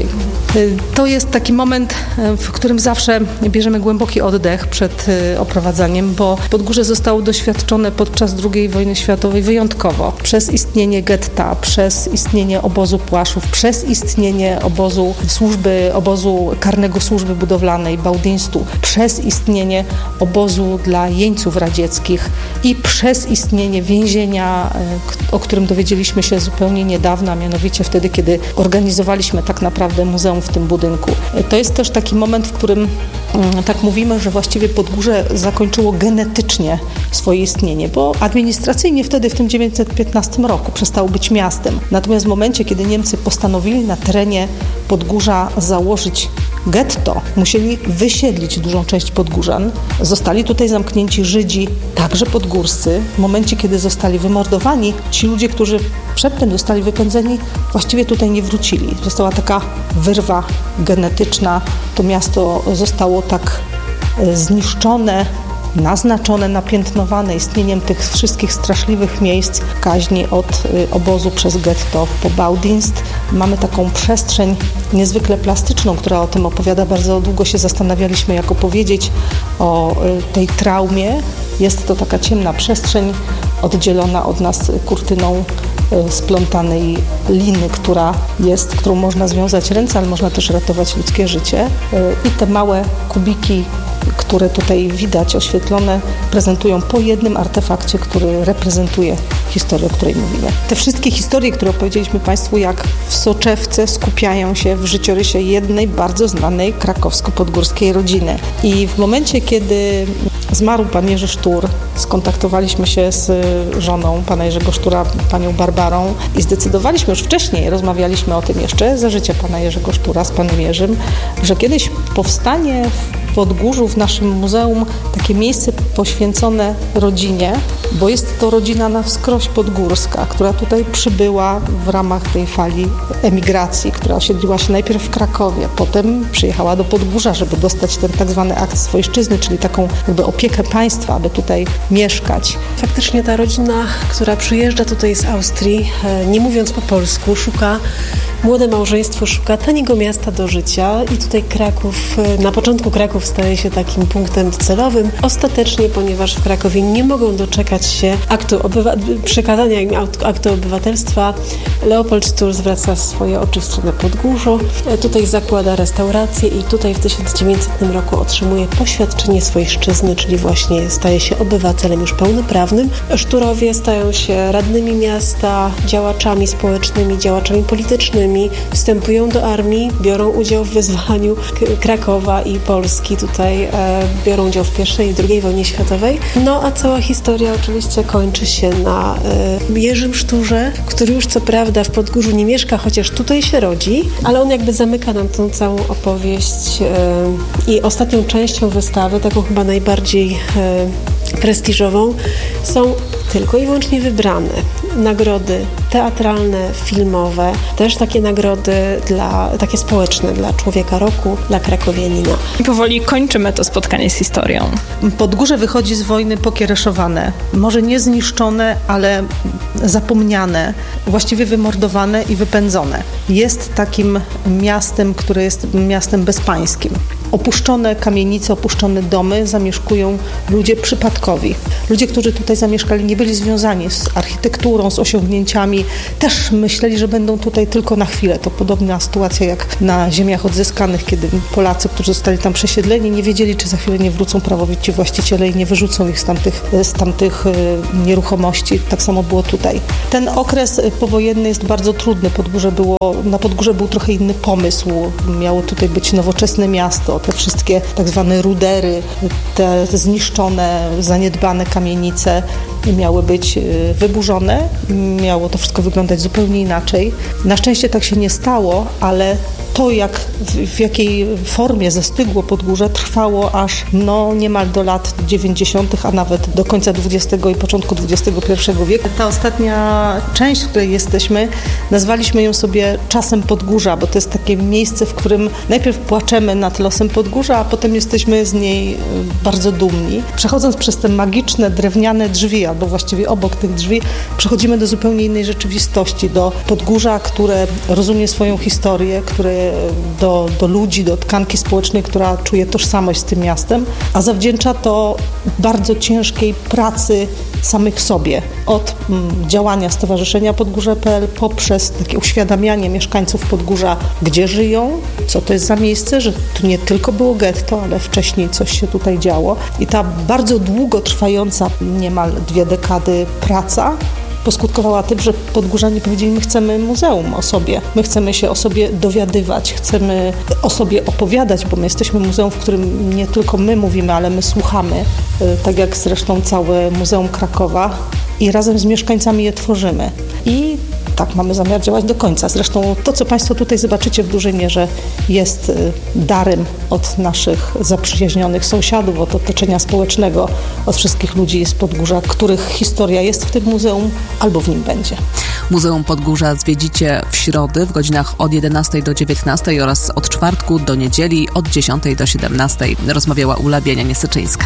To jest taki moment, w którym zawsze bierzemy głęboki oddech przed oprowadzaniem, bo Podgórze zostało doświadczone podczas drugiej wojny światowej wyjątkowo. Przez istnienie getta, przez istnienie obozu Płaszów, przez istnienie obozu służby, obozu karnego służby budowlanej, Bałdyństu, przez istnienie obozu dla jeńców radzieckich i przez istnienie więzienia, o którym dowiedzieliśmy się zupełnie niedawno, a mianowicie wtedy, kiedy organizowaliśmy tak naprawdę muzeum w tym budynku. To jest też taki moment, w którym tak mówimy, że właściwie Podgórze zakończyło genetycznie swoje istnienie, bo administracyjnie wtedy w tym tysiąc dziewięćset piętnastym roku przestało być miastem. Natomiast w momencie, kiedy Niemcy postanowili na terenie Podgórza założyć getto, musieli wysiedlić dużą część Podgórzan. Zostali tutaj zamknięci Żydzi, także podgórscy. W momencie, kiedy zostali wymordowani, ci ludzie, którzy przedtem zostali wypędzeni, właściwie tutaj nie wrócili. Została taka wyrwa genetyczna. To miasto zostało tak zniszczone, naznaczone, napiętnowane istnieniem tych wszystkich straszliwych miejsc kaźni od obozu przez getto po Bałdyńsk. Mamy taką przestrzeń niezwykle plastyczną, która o tym opowiada. Bardzo długo się zastanawialiśmy, jak opowiedzieć o tej traumie. Jest to taka ciemna przestrzeń oddzielona od nas kurtyną splątanej liny, która jest, którą można związać ręce, ale można też ratować ludzkie życie. I te małe kubiki, które tutaj widać oświetlone, prezentują po jednym artefakcie, który reprezentuje historię, o której mówimy. Te wszystkie historie, które opowiedzieliśmy Państwu, jak w soczewce, skupiają się w życiorysie jednej bardzo znanej krakowsko-podgórskiej rodziny. I w momencie, kiedy zmarł pan Jerzy Sztur, skontaktowaliśmy się z żoną pana Jerzego Sztura, panią Barbarą i zdecydowaliśmy już wcześniej, rozmawialiśmy o tym jeszcze za życia pana Jerzego Sztura z panem Jerzym, że kiedyś powstanie w Podgórzu, w naszym muzeum, takie miejsce poświęcone rodzinie, bo jest to rodzina na wskroś podgórska, która tutaj przybyła w ramach tej fali emigracji, która osiedliła się najpierw w Krakowie, potem przyjechała do Podgórza, żeby dostać ten tak zwany akt swojszczyzny, czyli taką jakby opiekę państwa, aby tutaj mieszkać. Faktycznie ta rodzina, która przyjeżdża tutaj z Austrii, nie mówiąc po polsku, szuka, młode małżeństwo szuka taniego miasta do życia i tutaj Kraków, na początku Kraków staje się takim punktem docelowym. Ostatecznie właśnie ponieważ w Krakowie nie mogą doczekać się aktu obywa- przekazania im aktu obywatelstwa, Leopold Sztur zwraca swoje oczy w stronę Podgórza. Tutaj zakłada restaurację i tutaj w tysiąc dziewięćsetnym roku otrzymuje poświadczenie swojszczyzny, czyli właśnie staje się obywatelem już pełnoprawnym. Szturowie stają się radnymi miasta, działaczami społecznymi, działaczami politycznymi, wstępują do armii, biorą udział w wyzwalaniu Krakowa i Polski. Tutaj e, biorą udział w pierwszej i drugiej wojnie światowej. No a cała historia oczywiście kończy się na e, Jerzym Szturze, który już co prawda w Podgórzu nie mieszka, chociaż tutaj się rodzi, ale on jakby zamyka nam tą całą opowieść e, i ostatnią częścią wystawy, taką chyba najbardziej e, prestiżową, są tylko i wyłącznie wybrane nagrody teatralne, filmowe, też takie nagrody dla, takie społeczne dla Człowieka Roku, dla krakowianina. I powoli kończymy to spotkanie z historią. Podgórze wychodzi z wojny pokiereszowane, może nie zniszczone, ale zapomniane, właściwie wymordowane i wypędzone. Jest takim miastem, które jest miastem bezpańskim. Opuszczone kamienice, opuszczone domy zamieszkują ludzie przypadkowi. Ludzie, którzy tutaj zamieszkali, nie byli związani z architekturą, z osiągnięciami. Też myśleli, że będą tutaj tylko na chwilę. To podobna sytuacja jak na ziemiach odzyskanych, kiedy Polacy, którzy zostali tam przesiedleni, nie wiedzieli, czy za chwilę nie wrócą prawowici właściciele i nie wyrzucą ich z tamtych, z tamtych nieruchomości. Tak samo było tutaj. Ten okres powojenny jest bardzo trudny. Podgórze było, na Podgórze był trochę inny pomysł. Miało tutaj być nowoczesne miasto. Te wszystkie tak zwane rudery, te zniszczone, zaniedbane kamienice miały być wyburzone. Miało to wszystko wyglądać zupełnie inaczej. Na szczęście tak się nie stało, ale to, jak w, w jakiej formie zastygło Podgórze, trwało aż no, niemal do lat dziewięćdziesiątych, a nawet do końca dwudziestego i początku dwudziestego pierwszego wieku. Ta ostatnia część, w której jesteśmy, nazwaliśmy ją sobie czasem Podgórza, bo to jest takie miejsce, w którym najpierw płaczemy nad losem Podgórza, a potem jesteśmy z niej bardzo dumni. Przechodząc przez te magiczne, drewniane drzwi, albo właściwie obok tych drzwi, przechodzimy do zupełnie innej rzeczywistości, do Podgórza, które rozumie swoją historię, które do, do ludzi, do tkanki społecznej, która czuje tożsamość z tym miastem, a zawdzięcza to bardzo ciężkiej pracy samych sobie. Od mm, działania Stowarzyszenia Podgórze kropka p l poprzez takie uświadamianie mieszkańców Podgórza, gdzie żyją, co to jest za miejsce, że tu nie tylko było getto, ale wcześniej coś się tutaj działo. I ta bardzo długo trwająca, niemal dwie dekady praca poskutkowała tym, że Podgórzanie powiedzieli, my chcemy muzeum o sobie, my chcemy się o sobie dowiadywać, chcemy o sobie opowiadać, bo my jesteśmy muzeum, w którym nie tylko my mówimy, ale my słuchamy, tak jak zresztą całe Muzeum Krakowa i razem z mieszkańcami je tworzymy. I tak mamy zamiar działać do końca. Zresztą to, co Państwo tutaj zobaczycie, w dużej mierze jest darem od naszych zaprzyjaźnionych sąsiadów, od otoczenia społecznego, od wszystkich ludzi z Podgórza, których historia jest w tym muzeum albo w nim będzie. Muzeum Podgórza zwiedzicie w środę w godzinach od jedenastej do dziewiętnastej oraz od czwartku do niedzieli od dziesiątej do siedemnastej. Rozmawiała Ula Bienia-Niesyczyńska.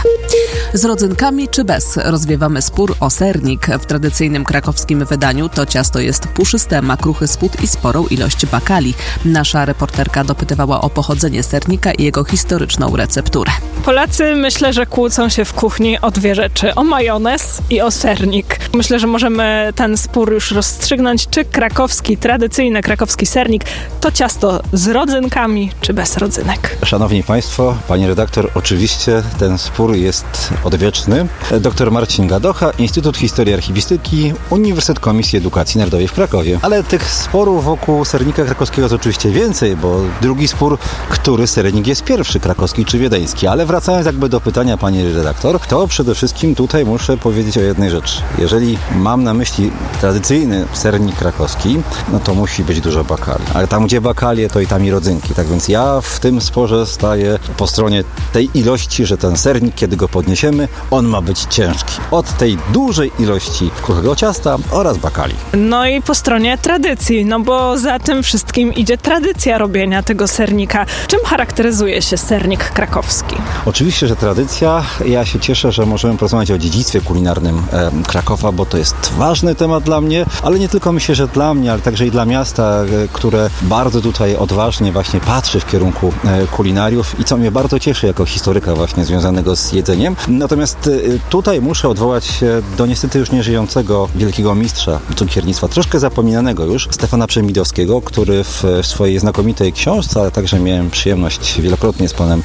Z rodzynkami czy bez? Rozwiewamy spór o sernik. W tradycyjnym krakowskim wydaniu to ciasto jest puszyste, ma kruchy spód i sporą ilość bakali. Nasza reporterka dopytywała o pochodzenie sernika i jego historyczną recepturę. Polacy myślę, że kłócą się w kuchni o dwie rzeczy. O majonez i o sernik. Myślę, że możemy ten spór już rozstrzygnąć, czy krakowski, tradycyjny krakowski sernik to ciasto z rodzynkami, czy bez rodzynek. Szanowni Państwo, Pani redaktor, oczywiście ten spór jest odwieczny. Doktor Marcin Gadocha, Instytut Historii i Archiwistyki, Uniwersytet Komisji Edukacji Narodowej w Krakowie. Ale tych sporów wokół sernika krakowskiego jest oczywiście więcej, bo drugi spór, który sernik jest pierwszy, krakowski czy wiedeński. Ale wracając jakby do pytania Pani redaktor, to przede wszystkim tutaj muszę powiedzieć o jednej rzeczy. Jeżeli mam na myśli tradycyjny sernik krakowski, no to musi być dużo bakali. Ale tam, gdzie bakalie, to i tam i rodzynki. Tak więc ja w tym sporze staję po stronie tej ilości, że ten sernik, kiedy go podniesiemy, on ma być ciężki. Od tej dużej ilości kruchego ciasta oraz bakali. No i po stronie tradycji, no bo za tym wszystkim idzie tradycja robienia tego sernika. Czym charakteryzuje się sernik krakowski? Oczywiście, że tradycja. Ja się cieszę, że możemy porozmawiać o dziedzictwie kulinarnym e, Krakowa, bo to jest ważny temat dla mnie, ale nie tylko myślę, że dla mnie, ale także i dla miasta, e, które bardzo tutaj odważnie właśnie patrzy w kierunku e, kulinariów i co mnie bardzo cieszy jako historyka właśnie związanego z jedzeniem. Natomiast e, tutaj muszę odwołać się do niestety już nieżyjącego wielkiego mistrza cukiernictwa, troszkę zapominanego już, Stefana Przemidowskiego, który w, w swojej znakomitej książce, ale także miałem przyjemność wielokrotnie z panem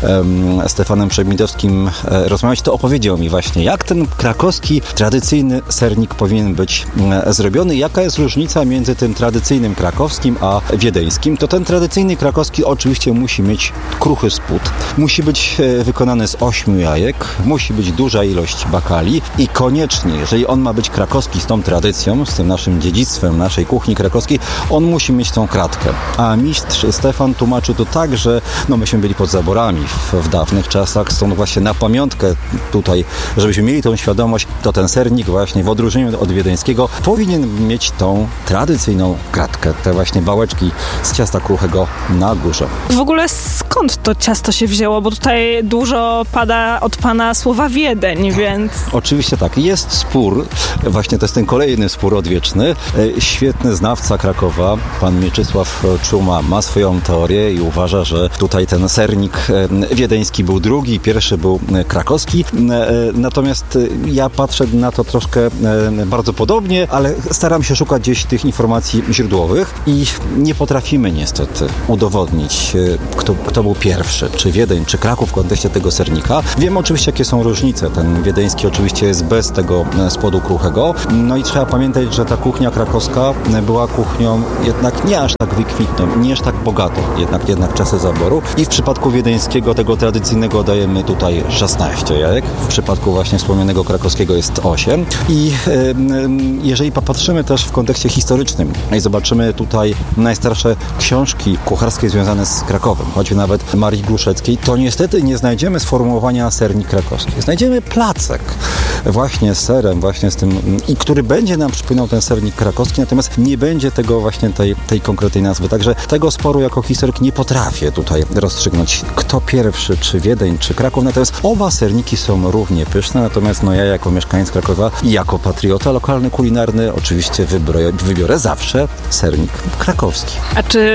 um, Stefanem Przemidowskim e, rozmawiać, to opowiedział mi właśnie, jak ten krakowski, tradycyjny sernik powinien być e, zrobiony, jaka jest różnica między tym tradycyjnym krakowskim a wiedeńskim. To ten tradycyjny krakowski oczywiście musi mieć kruchy spód, musi być e, wykonany z ośmiu jajek, musi być duża ilość bakali i koniecznie, jeżeli on ma być krakowski z tą tradycją, z tym naszym dziedzictwem naszej kuchni krakowskiej, on musi mieć tą kratkę. A mistrz Stefan tłumaczył to tak, że no myśmy byli pod zaborami w, w dawnych czasach, stąd właśnie na pamiątkę tutaj, żebyśmy mieli tą świadomość, to ten sernik właśnie w odróżnieniu od wiedeńskiego powinien mieć tą tradycyjną kratkę, te właśnie bałeczki z ciasta kruchego na górze. W ogóle skąd to ciasto się wzięło? Bo tutaj dużo pada od pana słowa Wiedeń, więc... Oczywiście tak. Jest spór, właśnie to jest ten kolejny spór odwieczny. Świetny znawca Krakowa, pan Mieczysław Czuma, ma swoją teorię i uważa, że tutaj ten sernik wiedeński był drugi, pierwszy był krakowski. Natomiast ja patrzę na to troszkę bardzo podobnie, ale staram się szukać gdzieś tych informacji źródłowych i nie potrafimy niestety udowodnić, kto, kto był pierwszy, czy Wiedeń, czy Kraków w kontekście tego sernika. Wiem oczywiście, jakie są różnice. Ten wiedeński oczywiście jest bez tego spodu kruchego. No i trzeba pamiętać, że ta kuchnia krakowska była kuchnią jednak nie aż tak wykwintną, nie aż tak bogatą, jednak, jednak czasy zaboru. I w przypadku wiedeńskiego, tego tradycyjnego, dajemy tutaj szesnaście jajek. W przypadku właśnie wspomnianego krakowskiego jest osiem. I y, jeżeli popatrzymy też w kontekście historycznym i zobaczymy tutaj najstarsze książki kucharskie związane z Krakowem, choćby nawet Marii Głuszeckiej, to niestety nie znajdziemy sformułowania sernik krakowski. Znajdziemy placek właśnie z serem, właśnie z tym, i który będzie nam przypominał ten sernik krakowski, natomiast nie będzie tego właśnie tej, tej konkretnej nazwy. Także tego sporu jako historyk nie potrafię tutaj rozstrzygnąć, kto pierwszy, czy Wiedeń, czy Kraków. Natomiast oba serniki są równie pyszne, natomiast no ja jako mieszkaniec Krakowa i jako patriota lokalny, kulinarny oczywiście wybiorę, wybiorę zawsze sernik krakowski. A czy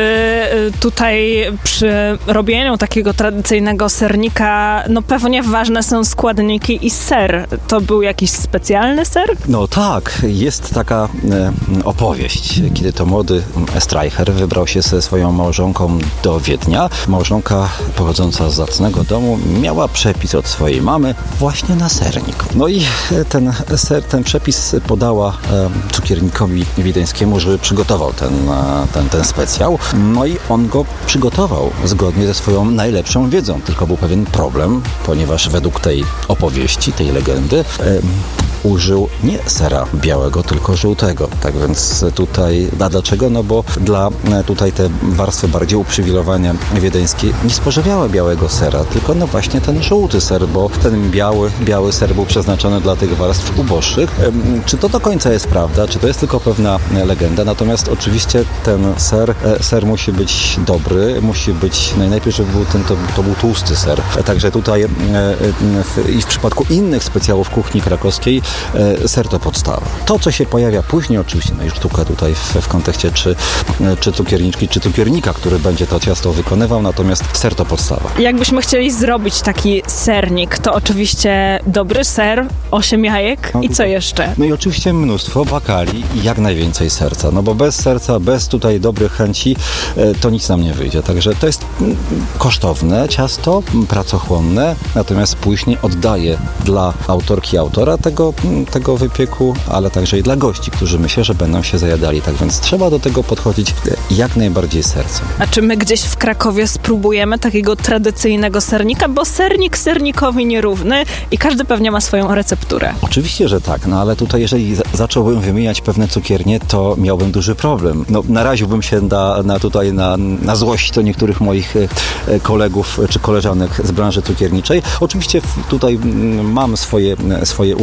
tutaj przy robieniu takiego tradycyjnego sernika, no pewnie ważne są składniki i ser. To był jakiś specjalny ser? No tak, jest taka e, opowieść, kiedy to młody Streicher wybrał się ze swoją małżonką do Wiednia. Małżonka pochodząca z zacnego domu miała przepis od swojej mamy właśnie na sernik. No i ten ser, ten przepis podała e, cukiernikowi wiedeńskiemu, żeby przygotował ten, e, ten, ten specjał. No i on go przygotował zgodnie ze swoją najlepszą wiedzą. Tylko był pewien problem, ponieważ według tej opowieści, tej legendy, e, użył nie sera białego, tylko żółtego. Tak więc tutaj, a dlaczego? No bo dla tutaj te warstwy bardziej uprzywilejowane wiedeńskie nie spożywały białego sera, tylko no właśnie ten żółty ser, bo ten biały, biały ser był przeznaczony dla tych warstw uboższych. Czy to do końca jest prawda? Czy to jest tylko pewna legenda? Natomiast oczywiście ten ser, ser musi być dobry, musi być, najlepiej, żeby był ten, to, to był tłusty ser. Także tutaj w, i w przypadku innych specjałów kuchni krakowskiej ser to podstawa. To, co się pojawia później, oczywiście, no i sztuka tutaj w, w kontekście czy, czy cukierniczki, czy cukiernika, który będzie to ciasto wykonywał, natomiast ser to podstawa. Jakbyśmy chcieli zrobić taki sernik, to oczywiście dobry ser, osiem jajek no, i co jeszcze? No i oczywiście mnóstwo bakali i jak najwięcej serca, no bo bez serca, bez tutaj dobrych chęci to nic nam nie wyjdzie. Także to jest kosztowne ciasto, pracochłonne, natomiast później oddaje dla autorki, autora tego tego wypieku, ale także i dla gości, którzy myślę, że będą się zajadali. Tak więc trzeba do tego podchodzić jak najbardziej sercem. A czy my gdzieś w Krakowie spróbujemy takiego tradycyjnego sernika? Bo sernik sernikowi nierówny i każdy pewnie ma swoją recepturę. Oczywiście, że tak, no ale tutaj jeżeli za- zacząłbym wymieniać pewne cukiernie, to miałbym duży problem. No naraziłbym się na, na tutaj na, na złość do niektórych moich e, kolegów czy koleżanek z branży cukierniczej. Oczywiście tutaj m, mam swoje, swoje ulubione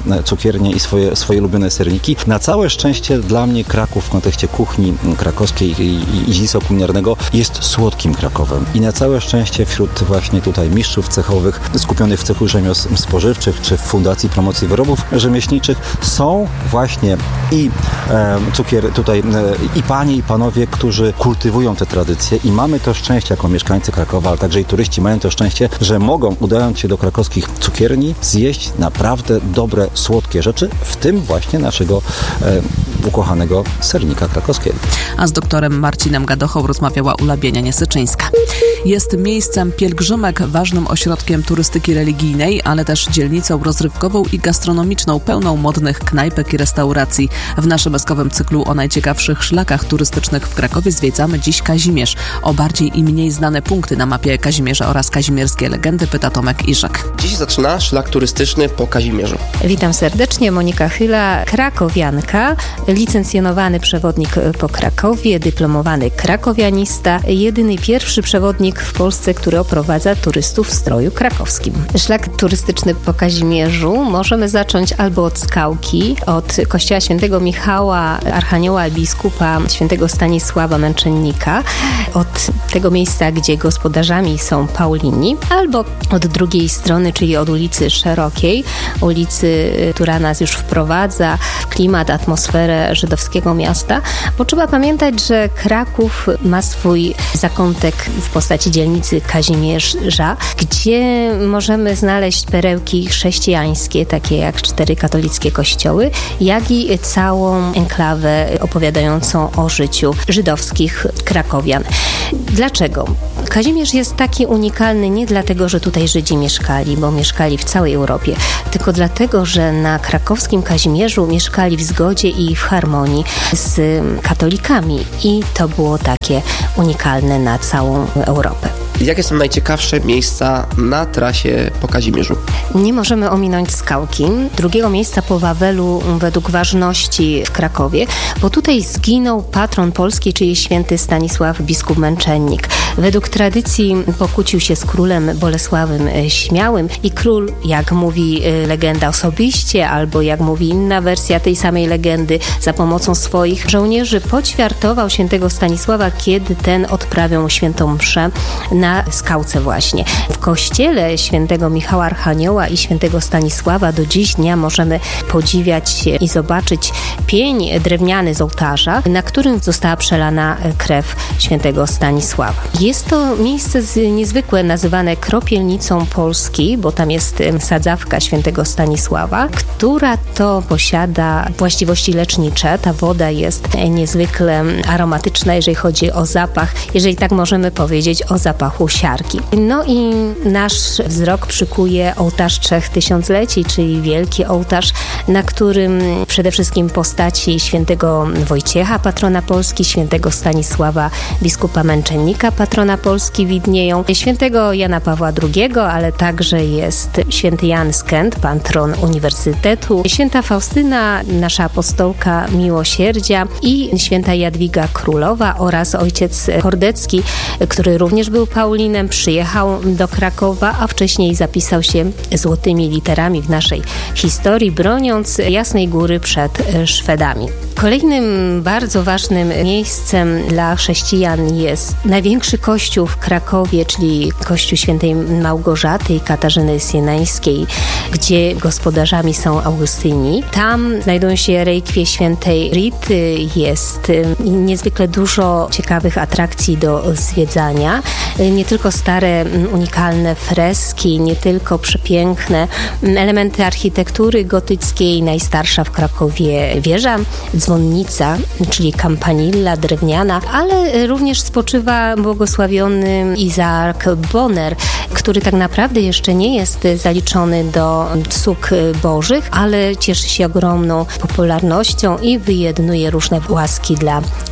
cukiernie i swoje, swoje ulubione serniki. Na całe szczęście dla mnie Kraków w kontekście kuchni krakowskiej i, i, i dziedzictwa kulinarnego jest słodkim Krakowem. I na całe szczęście wśród właśnie tutaj mistrzów cechowych skupionych w cechu rzemiosł spożywczych czy w Fundacji Promocji Wyrobów Rzemieślniczych są właśnie i e, cukier tutaj e, i panie i panowie, którzy kultywują te tradycje i mamy to szczęście jako mieszkańcy Krakowa, ale także i turyści mają to szczęście, że mogą, udając się do krakowskich cukierni, zjeść naprawdę dobre, słodkie rzeczy, w tym właśnie naszego e, ukochanego sernika krakowskiego. A z doktorem Marcinem Gadochą rozmawiała Ula Bienianie-Syczyńska. Jest miejscem pielgrzymek, ważnym ośrodkiem turystyki religijnej, ale też dzielnicą rozrywkową i gastronomiczną, pełną modnych knajpek i restauracji. W naszym beskowym cyklu o najciekawszych szlakach turystycznych w Krakowie zwiedzamy dziś Kazimierz. O bardziej i mniej znane punkty na mapie Kazimierza oraz kazimierskie legendy pyta Tomek Iżak. Dziś zaczyna szlak turystyczny po Kazimierzu. Witam serdecznie, Monika Chyla, krakowianka, licencjonowany przewodnik po Krakowie, dyplomowany krakowianista, jedyny pierwszy przewodnik w Polsce, który oprowadza turystów w stroju krakowskim. Szlak turystyczny po Kazimierzu możemy zacząć albo od skałki, od kościoła świętego Michała, archanioła biskupa świętego Stanisława Męczennika, od tego miejsca, gdzie gospodarzami są Paulini, albo od drugiej strony, czyli od ulicy Szerokiej, ulicy, która nas już wprowadza w klimat, atmosferę żydowskiego miasta, bo trzeba pamiętać, że Kraków ma swój zakątek w postaci dzielnicy Kazimierza, gdzie możemy znaleźć perełki chrześcijańskie, takie jak cztery katolickie kościoły, jak i całą enklawę opowiadającą o życiu żydowskich krakowian. Dlaczego? Kazimierz jest taki unikalny nie dlatego, że tutaj Żydzi mieszkali, bo mieszkali w całej Europie, tylko dlatego, że na krakowskim Kazimierzu mieszkali w zgodzie i w harmonii z katolikami i to było takie unikalne na całą Europę. Jakie są najciekawsze miejsca na trasie po Kazimierzu? Nie możemy ominąć skałki, drugiego miejsca po Wawelu według ważności w Krakowie, bo tutaj zginął patron Polski, czyli święty Stanisław biskup Męczennik. Według tradycji pokłócił się z królem Bolesławem Śmiałym i król, jak mówi legenda, osobiście, albo jak mówi inna wersja tej samej legendy, za pomocą swoich żołnierzy poćwiartował świętego Stanisława, kiedy ten odprawiał mu świętą mszę na skałce właśnie. W kościele świętego Michała Archanioła i świętego Stanisława do dziś dnia możemy podziwiać i zobaczyć pień drewniany z ołtarza, na którym została przelana krew świętego Stanisława. Jest to miejsce niezwykłe, nazywane kropielnicą Polski, bo tam jest sadzawka świętego Stanisława, która to posiada właściwości lecznicze. Ta woda jest niezwykle aromatyczna, jeżeli chodzi o zapach, jeżeli tak możemy powiedzieć, o zapachu siarki. No i nasz wzrok przykuje ołtarz Trzech Tysiącleci, czyli wielki ołtarz, na którym przede wszystkim postaci świętego Wojciecha, patrona Polski, świętego Stanisława, biskupa Męczennika, patrona Polski widnieją, świętego Jana Pawła drugiego, ale także jest święty Jan z Kent, patron Uniwersytetu, święta Faustyna, nasza apostołka miłosierdzia i święta Jadwiga Królowa oraz ojciec Hordecki, który również był Paulinem, przyjechał do Krakowa, a wcześniej zapisał się złotymi literami w naszej historii, broniąc Jasnej Góry przed Szwedami. Kolejnym bardzo ważnym miejscem dla chrześcijan jest największy kościół w Krakowie, czyli kościół świętej Małgorzaty i Katarzyny Sienańskiej, gdzie gospodarzami są Augustyni. Tam znajdują się relikwie świętej Rity, jest niezwykle dużo ciekawych atrakcji do zwiedzania. Nie tylko stare, unikalne freski, nie tylko przepiękne elementy architektury gotyckiej, najstarsza w Krakowie wieża, dzwonnica, czyli campanilla drewniana, ale również spoczywa błogosławiony Izaak Bonner, który tak naprawdę jeszcze nie jest zaliczony do cnót bożych, ale cieszy się ogromną popularnością i wyjednuje różne łaski dla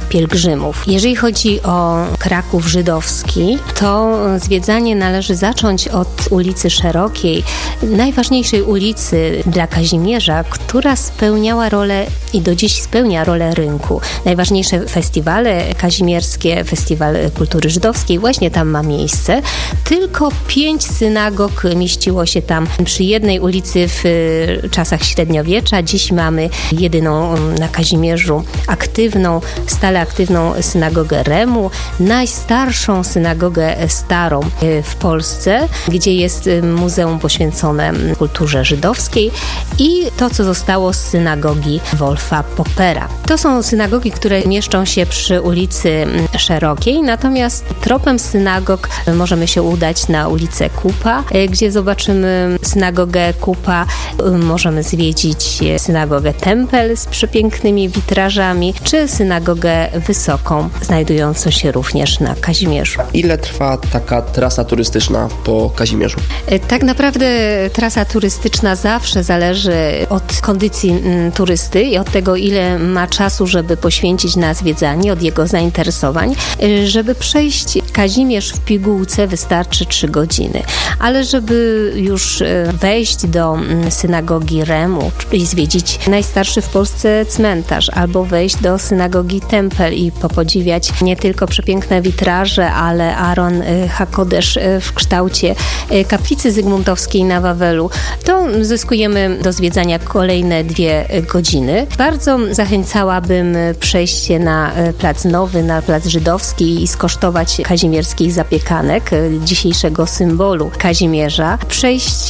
pielgrzymów. Jeżeli chodzi o Kraków żydowski, to zwiedzanie należy zacząć od ulicy Szerokiej, najważniejszej ulicy dla Kazimierza, która spełniała rolę i do dziś spełnia rolę rynku. Najważniejsze festiwale kazimierskie, Festiwal Kultury Żydowskiej właśnie tam ma miejsce. Tylko pięć synagog mieściło się tam przy jednej ulicy w czasach średniowiecza. Dziś mamy jedyną na Kazimierzu aktywną, stale aktywną synagogę Remu, najstarszą synagogę starą w Polsce, gdzie jest muzeum poświęcone kulturze żydowskiej i to, co zostało z synagogi Wolfa Poppera. To są synagogi, które mieszczą się przy ulicy Szerokiej, natomiast tropem synagog możemy się udać na ulicę Kupa, gdzie zobaczymy synagogę Kupa, możemy zwiedzić synagogę Tempel z przepięknymi witrażami, czy synagogę Wysoką, znajdującą się również na Kazimierzu. Ile trwa taka trasa turystyczna po Kazimierzu? Tak naprawdę trasa turystyczna zawsze zależy od kondycji mm, turysty i od tego, ile ma czasu, żeby poświęcić na zwiedzanie, od jego zainteresowań. Żeby przejść Kazimierz w pigułce wystarczy trzy godziny, ale żeby już wejść do synagogi Remu i zwiedzić najstarszy w Polsce cmentarz, albo wejść do synagogi Tempel i popodziwiać nie tylko przepiękne witraże, ale Aron HaKodesz w kształcie kaplicy zygmuntowskiej na Wawelu, to zyskujemy do zwiedzania kolejne dwie godziny. Bardzo zachęcałabym przejść się na Plac Nowy, na Plac Żydowski i skosztować kazimierskich zapiekanek, dzisiejszego symbolu Kazimierza, przejść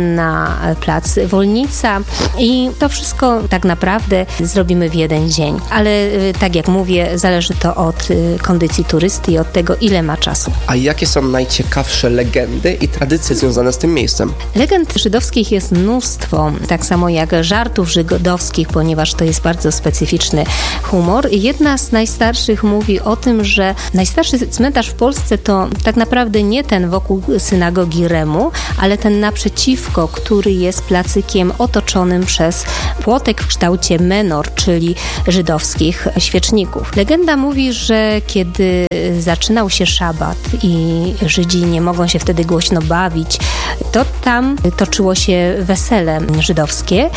na Plac Wolnica i to wszystko tak naprawdę zrobimy w jeden dzień. Ale tak jak mówię, zależy to od kondycji turysty i od tego, ile ma czasu. A jakie są najciekawsze legendy i tradycje związane z tym miejscem? Legend żydowskich jest mnóstwo, tak samo jak żartów żydowskich, ponieważ to jest bardzo specyficzny humor. Jedna z najstarszych mówi o tym, że najstarszy cmentarz w Polsce to tak naprawdę nie ten wokół synagogi Remu, ale ten naprzeciwko, który jest placykiem otoczonym przez płotek w kształcie menor, czyli żydowskich świeczników. Legenda mówi, że kiedy zaczynał się szabat i Żydzi nie mogą się wtedy głośno bawić, to tam toczyło się wesele żydowskie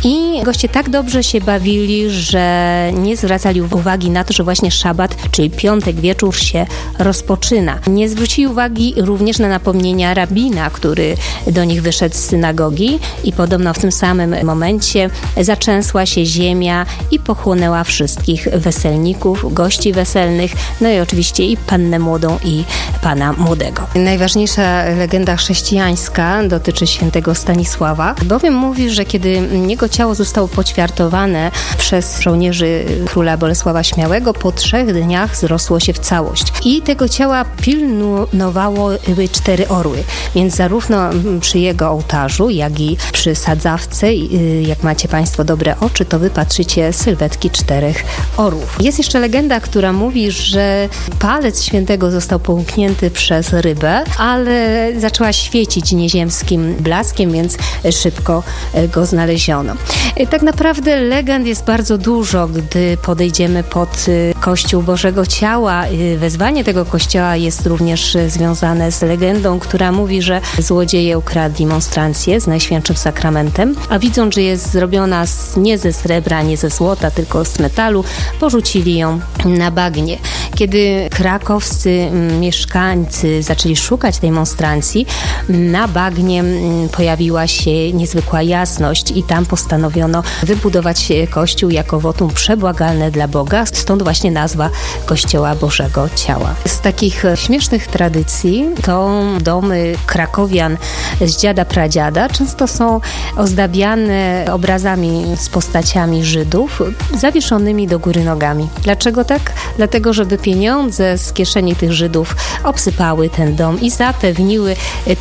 i goście tak dobrze się bawili, że nie zwracali uwagi na to, że właśnie szabat, czyli piątek wieczór się rozpoczyna. Nie zwrócili uwagi również na napomnienia rabina, który do nich wyszedł z synagogi i podobno w tym samym momencie zatrzęsła się ziemia i pochłonęła wszystkich weselników, gości weselnych, no i oczywiście i pannę młodą i pana młodego. Najważniejsza legenda chrześcijańska dotyczy świętego Stanisława, bowiem mówi, że kiedy jego ciało zostało poćwiartowane przez żołnierzy króla Bolesława Śmiałego, po trzech dniach zrosło się w całość. I tego ciała pilnowało cztery orły, więc zarówno przy jego ołtarzu, jak i przy sadzawce, jak macie Państwo dobre oczy, to wy patrzycie sylwetki czterech orłów. Jest jeszcze legenda, która mówi, że palec świętego został połknięty przez rybę, ale zaczęła świecić nieziemskim blaskiem, więc szybko go znaleziono. Tak naprawdę legend jest bardzo dużo, gdy podejdziemy pod Kościół Bożego Ciała. Wezwanie tego kościoła jest również związane z legendą, która mówi, że złodzieje ukradli monstrancję z Najświętszym Sakramentem, a widząc, że jest zrobiona z, nie ze srebra, nie ze złota, tylko z metalu, porzucili ją na bagnie. Kiedy krakowscy mieszkańcy zaczęli szukać tej monstrancji, na bagnie pojawiła się niezwykła jasność i tam postanowiono wybudować kościół jako wotum przebłagalne dla Boga, stąd właśnie nazwa Kościoła Bożego Ciała. Z takich śmiesznych tradycji to domy krakowian z dziada pradziada często są ozdabiane obrazami z postaciami Żydów zawieszonymi do góry nogami. Dlaczego tak? Dlatego, żeby pieniądze z kieszeni tych Żydów obsypały ten dom i zapewniły temu domowi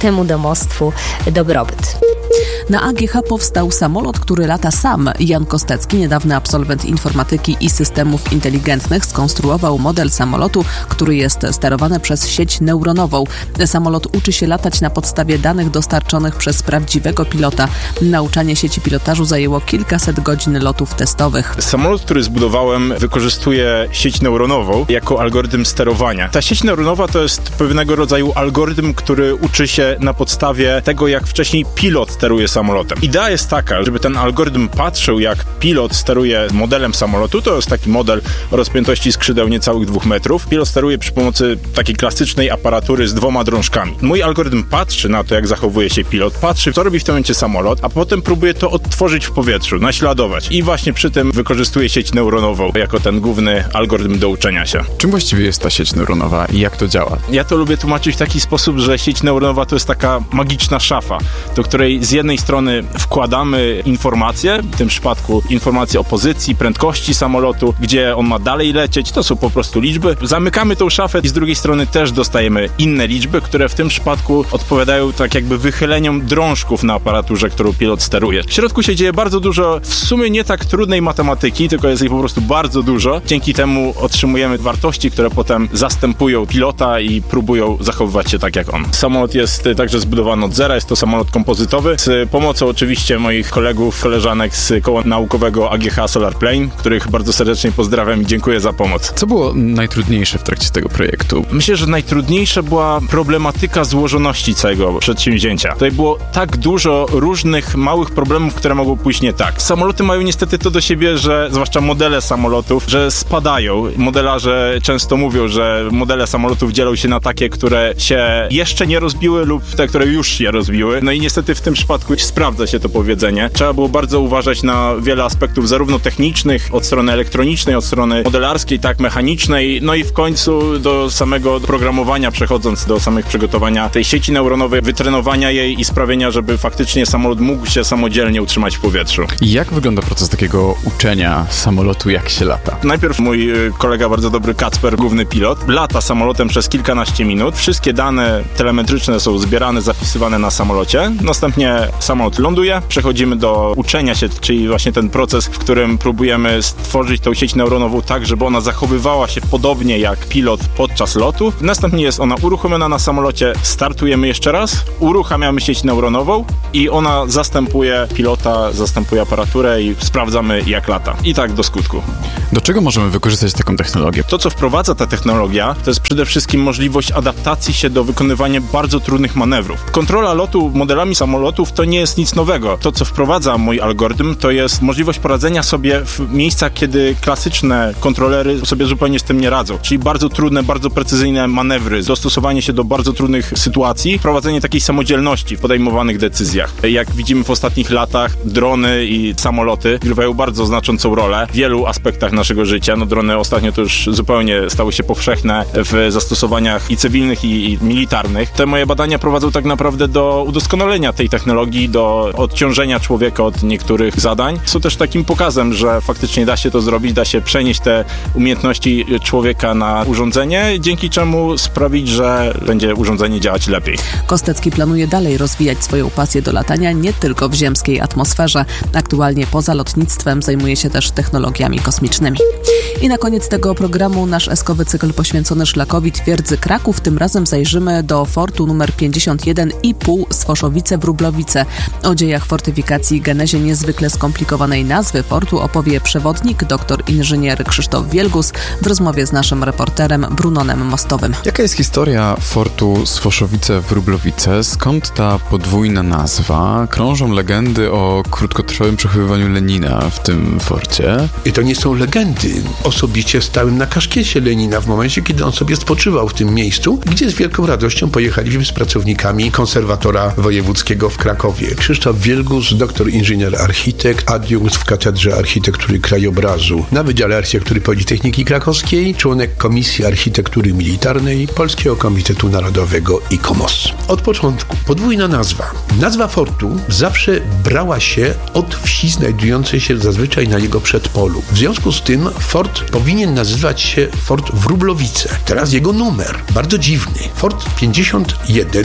domostwu dobrobyt. Na A G H powstał samolot, który lata sam. Jan Kostecki, niedawny absolwent informatyki i systemów inteligentnych, skonstruował model samolotu, który jest sterowany przez sieć neuronową. Samolot uczy się latać na podstawie danych dostarczonych przez prawdziwego pilota. Nauczanie sieci pilotażu zajęło kilkaset godzin lotów testowych. Samolot, który zbudowałem, wykorzystuje sieć neuronową jako algorytm sterowania. Ta sieć neuronowa to jest pewnego rodzaju algorytm, który uczy się na podstawie tego, jak wcześniej pilot steruje samolotem. Idea jest taka, żeby ten algorytm patrzył, jak pilot steruje modelem samolotu. To jest taki model o rozpiętości skrzydeł niecałych dwóch metrów. Pilot steruje przy pomocy takiej klasycznej aparatury z dwoma drążkami. Mój algorytm patrzy na to, jak zachowuje się pilot, patrzy, co robi w tym momencie samolot, a potem próbuje to odtworzyć w powietrzu, naśladować. I właśnie przy tym wykorzystuje sieć neuronową jako ten główny algorytm do uczenia się. Czym właściwie jest ta sieć neuronowa i jak to działa? Ja to lubię tłumaczyć w taki sposób, że sieć neuronowa to jest taka magiczna szafa, do której z jednej strony wkładamy informacje, w tym przypadku informacje o pozycji, prędkości samolotu, gdzie on ma dalej lecieć, to są po prostu liczby. Zamykamy tą szafę i z drugiej strony też dostajemy inne liczby, które w tym przypadku odpowiadają tak jakby wychyleniom drążków na aparaturze, którą pilot steruje. W środku się dzieje bardzo dużo w sumie nie tak trudnej matematyki, tylko jest jej po prostu bardzo dużo. Dzięki temu otrzymujemy wartości, które potem zastępują pilota i próbują zachowywać się tak jak on. Samolot jest także zbudowany od zera, jest to samolot kompozytowy z pomocą oczywiście moich kolegów, koleżanek z koła naukowego A G H Solar Plane, których bardzo serdecznie pozdrawiam i dziękuję za pomoc. Co było najtrudniejsze w trakcie tego projektu? Myślę, że najtrudniejsza była problematyka złożoności całego przedsięwzięcia. Tutaj było tak dużo różnych małych problemów, które mogą pójść nie tak. Samoloty mają niestety to do siebie, że zwłaszcza modele samolotów, że spadają. Modelarze często mówią, że modele samolotów dzielą się na takie, które się jeszcze nie rozbiły lub te, które już się rozbiły. No i niestety w tym przypadku sprawdza się to powiedzenie. Trzeba było bardzo uważać na wiele aspektów, zarówno technicznych, od strony elektronicznej, od strony modelarskiej, tak mechanicznej, no i w końcu do samego programowania, przechodząc do samych przygotowania tej sieci neuronowej, wytrenowania jej i sprawienia, żeby faktycznie samolot mógł się samodzielnie utrzymać w powietrzu. Jak wygląda proces takiego uczenia samolotu, jak się lata? Najpierw mój kolega, bardzo dobry Kacper, główny pilot, lata samolotem przez kilkanaście minut. Wszystkie dane telemetryczne są zbierane, zapisywane na samolocie. Następnie samolot ląduje, przechodzimy do uczenia się, czyli właśnie ten proces, w którym próbujemy stworzyć tą sieć neuronową tak, żeby ona zachowywała się podobnie jak pilot podczas lotu. Następnie jest ona uruchomiona na samolocie, startujemy jeszcze raz, uruchamiamy sieć neuronową i ona zastępuje pilota, zastępuje aparaturę i sprawdzamy, jak lata. I tak do skutku. Do czego możemy wykorzystać taką technologię? To, co wprowadza ta technologia, to jest przede wszystkim możliwość adaptacji się do wykonywania bardzo trudnych manewrów. Kontrola lotu modelami samolotów to nie jest nic nowego. To, co wprowadza mój algorytm, to jest możliwość poradzenia sobie w miejscach, kiedy klasyczne kontrolery sobie zupełnie z tym nie radzą. Czyli bardzo trudne, bardzo precyzyjne manewry, dostosowanie się do bardzo trudnych sytuacji, prowadzenie takiej samodzielności w podejmowanych decyzjach. Jak widzimy w ostatnich latach, drony i samoloty grywają bardzo znaczącą rolę w wielu aspektach naszego życia. No drony ostatnio to już zupełnie stały się powszechne w zastosowaniach i cywilnych, i, i militarnych. Te moje badania prowadzą tak naprawdę do udoskonalenia tej technologii, do odciążenia człowieka od niektórych zadań. Są też takim pokazem, że faktycznie da się to zrobić, da się przenieść te umiejętności człowieka na urządzenie, dzięki czemu sprawić, że będzie urządzenie działać lepiej. Kostecki planuje dalej rozwijać swoją pasję do latania nie tylko w ziemskiej atmosferze. Aktualnie poza lotnictwem zajmuje się też technologiami kosmicznymi. I na koniec tego programu nasz eskowy cykl poświęcony szlakowi Twierdzy Kraków. Tym razem zajrzymy do fortu numer pięćdziesiąt jeden i pół Sfoszowice-Wróblowice. O dziejach fortyfikacji i genezie niezwykle skomplikowanej nazwy fortu opowie przewodnik, doktor inżynier Krzysztof Wielgus w rozmowie z naszym reporterem Brunonem Mostowym. Jaka jest historia fortu Sfoszowice-Wróblowice? Skąd ta podwójna nazwa? Krążą legendy o krótkotrwałym przechowywaniu Lenina w tym forcie. I to nie są legendy. Osobiście stałem na kaszkiecie Lenina w momencie, kiedy on sobie spoczywał w tym miejscu, gdzie z wielką radością pojechaliśmy z pracownikami konserwatora wojewódzkiego w Krakowie. Krzysztof Wielgus, doktor inżynier architekt, adiunkt w Katedrze Architektury Krajobrazu na Wydziale Architektury Politechniki Krakowskiej, członek Komisji Architektury Militarnej Polskiego Komitetu Narodowego I K O M O S. Od początku podwójna nazwa. Nazwa fortu zawsze brała się od wsi znajdującej się zazwyczaj na jego przedpolu. W związku z tym fort powinien nazywać się Fort Wróblowice. Teraz jego numer, bardzo dziwny. Fort pięćdziesiąt jeden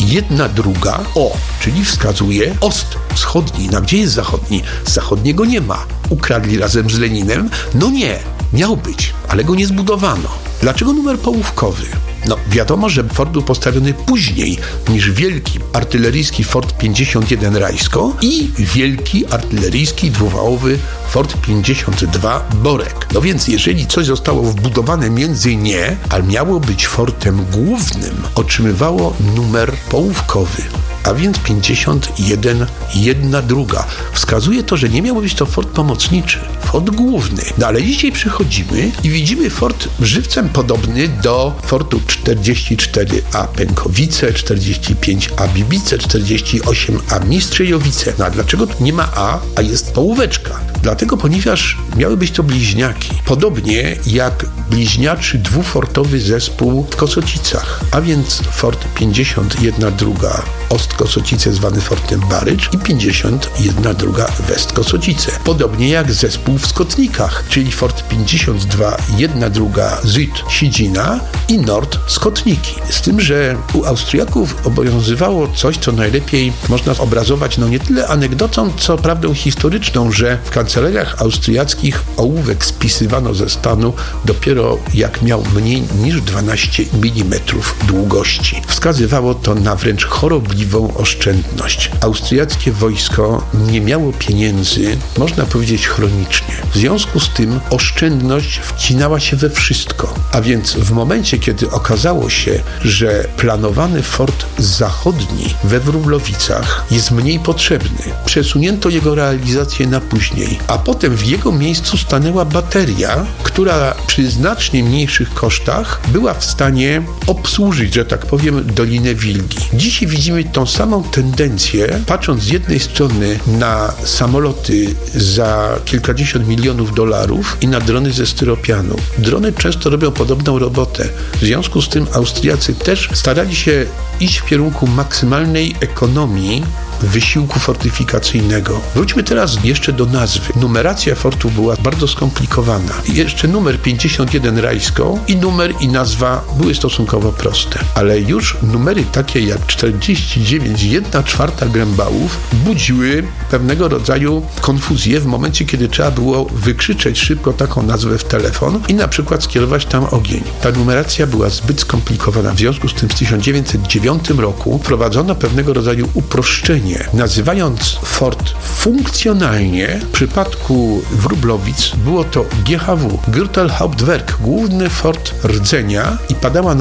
jedna druga, o, czyli wskazuje ost wschodni. Na gdzie jest zachodni? Zachodniego nie ma. Ukradli razem z Leninem? No nie, miał być, ale go nie zbudowano. Dlaczego numer połówkowy? No, wiadomo, że fort był postawiony później niż wielki artyleryjski Fort pięćdziesiąt jeden Rajsko i wielki artyleryjski dwuwałowy Fort pięćdziesiąt dwa Borek. No więc jeżeli coś zostało wbudowane między nie, a miało być fortem głównym, otrzymywało numer połówkowy. A więc pięćdziesiąt jeden, jedna druga. Wskazuje to, że nie miał być to fort pomocniczy, fort główny. No ale dzisiaj przychodzimy i widzimy fort żywcem podobny do fortu czterdzieści cztery A Pękowice, czterdzieści pięć A Bibice, czterdzieści osiem A Mistrzejowice. No a dlaczego tu nie ma A, a jest połóweczka? Dlatego, ponieważ miały być to bliźniaki. Podobnie jak bliźniaczy dwufortowy zespół w Kosocicach. A więc fort pięćdziesiąt jeden druga Ost Kosocice zwany fortem Barycz i pięćdziesiąt jeden druga West Kosocice. Podobnie jak zespół w Skotnikach, czyli fort pięćdziesiąt dwa jedna druga Süd Sidzina i Nord Skotniki. Z tym, że u Austriaków obowiązywało coś, co najlepiej można obrazować no nie tyle anegdotą, co prawdą historyczną, że w kancelariach austriackich ołówek spisywano ze stanu dopiero jak miał mniej niż dwanaście milimetrów długości. Wskazywało to na wręcz chorobliwą oszczędność. Austriackie wojsko nie miało pieniędzy, można powiedzieć chronicznie. W związku z tym oszczędność wcinała się we wszystko. A więc w momencie, kiedy okazało się, że planowany fort zachodni we Wróblowicach jest mniej potrzebny, przesunięto jego realizację na później, a potem w jego miejscu stanęła bateria, która przy znacznie mniejszych kosztach była w stanie obsłużyć, że tak powiem, Dolinę Wilgi. Dzisiaj widzimy tą samą tendencję, patrząc z jednej strony na samoloty za kilkadziesiąt milionów dolarów i na drony ze styropianu. Drony często robią podobną robotę. W związku z tym Austriacy też starali się iść w kierunku maksymalnej ekonomii wysiłku fortyfikacyjnego. Wróćmy teraz jeszcze do nazwy. Numeracja fortu była bardzo skomplikowana. Jeszcze numer pięćdziesiąt jeden Rajsko i numer i nazwa były stosunkowo proste. Ale już numery takie jak czterdzieści dziewięć jedna czwarta Grębałów budziły pewnego rodzaju konfuzję w momencie, kiedy trzeba było wykrzyczeć szybko taką nazwę w telefon i na przykład skierować tam ogień. Ta numeracja była zbyt skomplikowana. W związku z tym w tysiąc dziewięćset dziewiątym roku wprowadzono pewnego rodzaju uproszczenie, nazywając fort funkcjonalnie. W przypadku Wróblowic było to G H W, Gürtelhauptwerk, główny fort rdzenia, i padała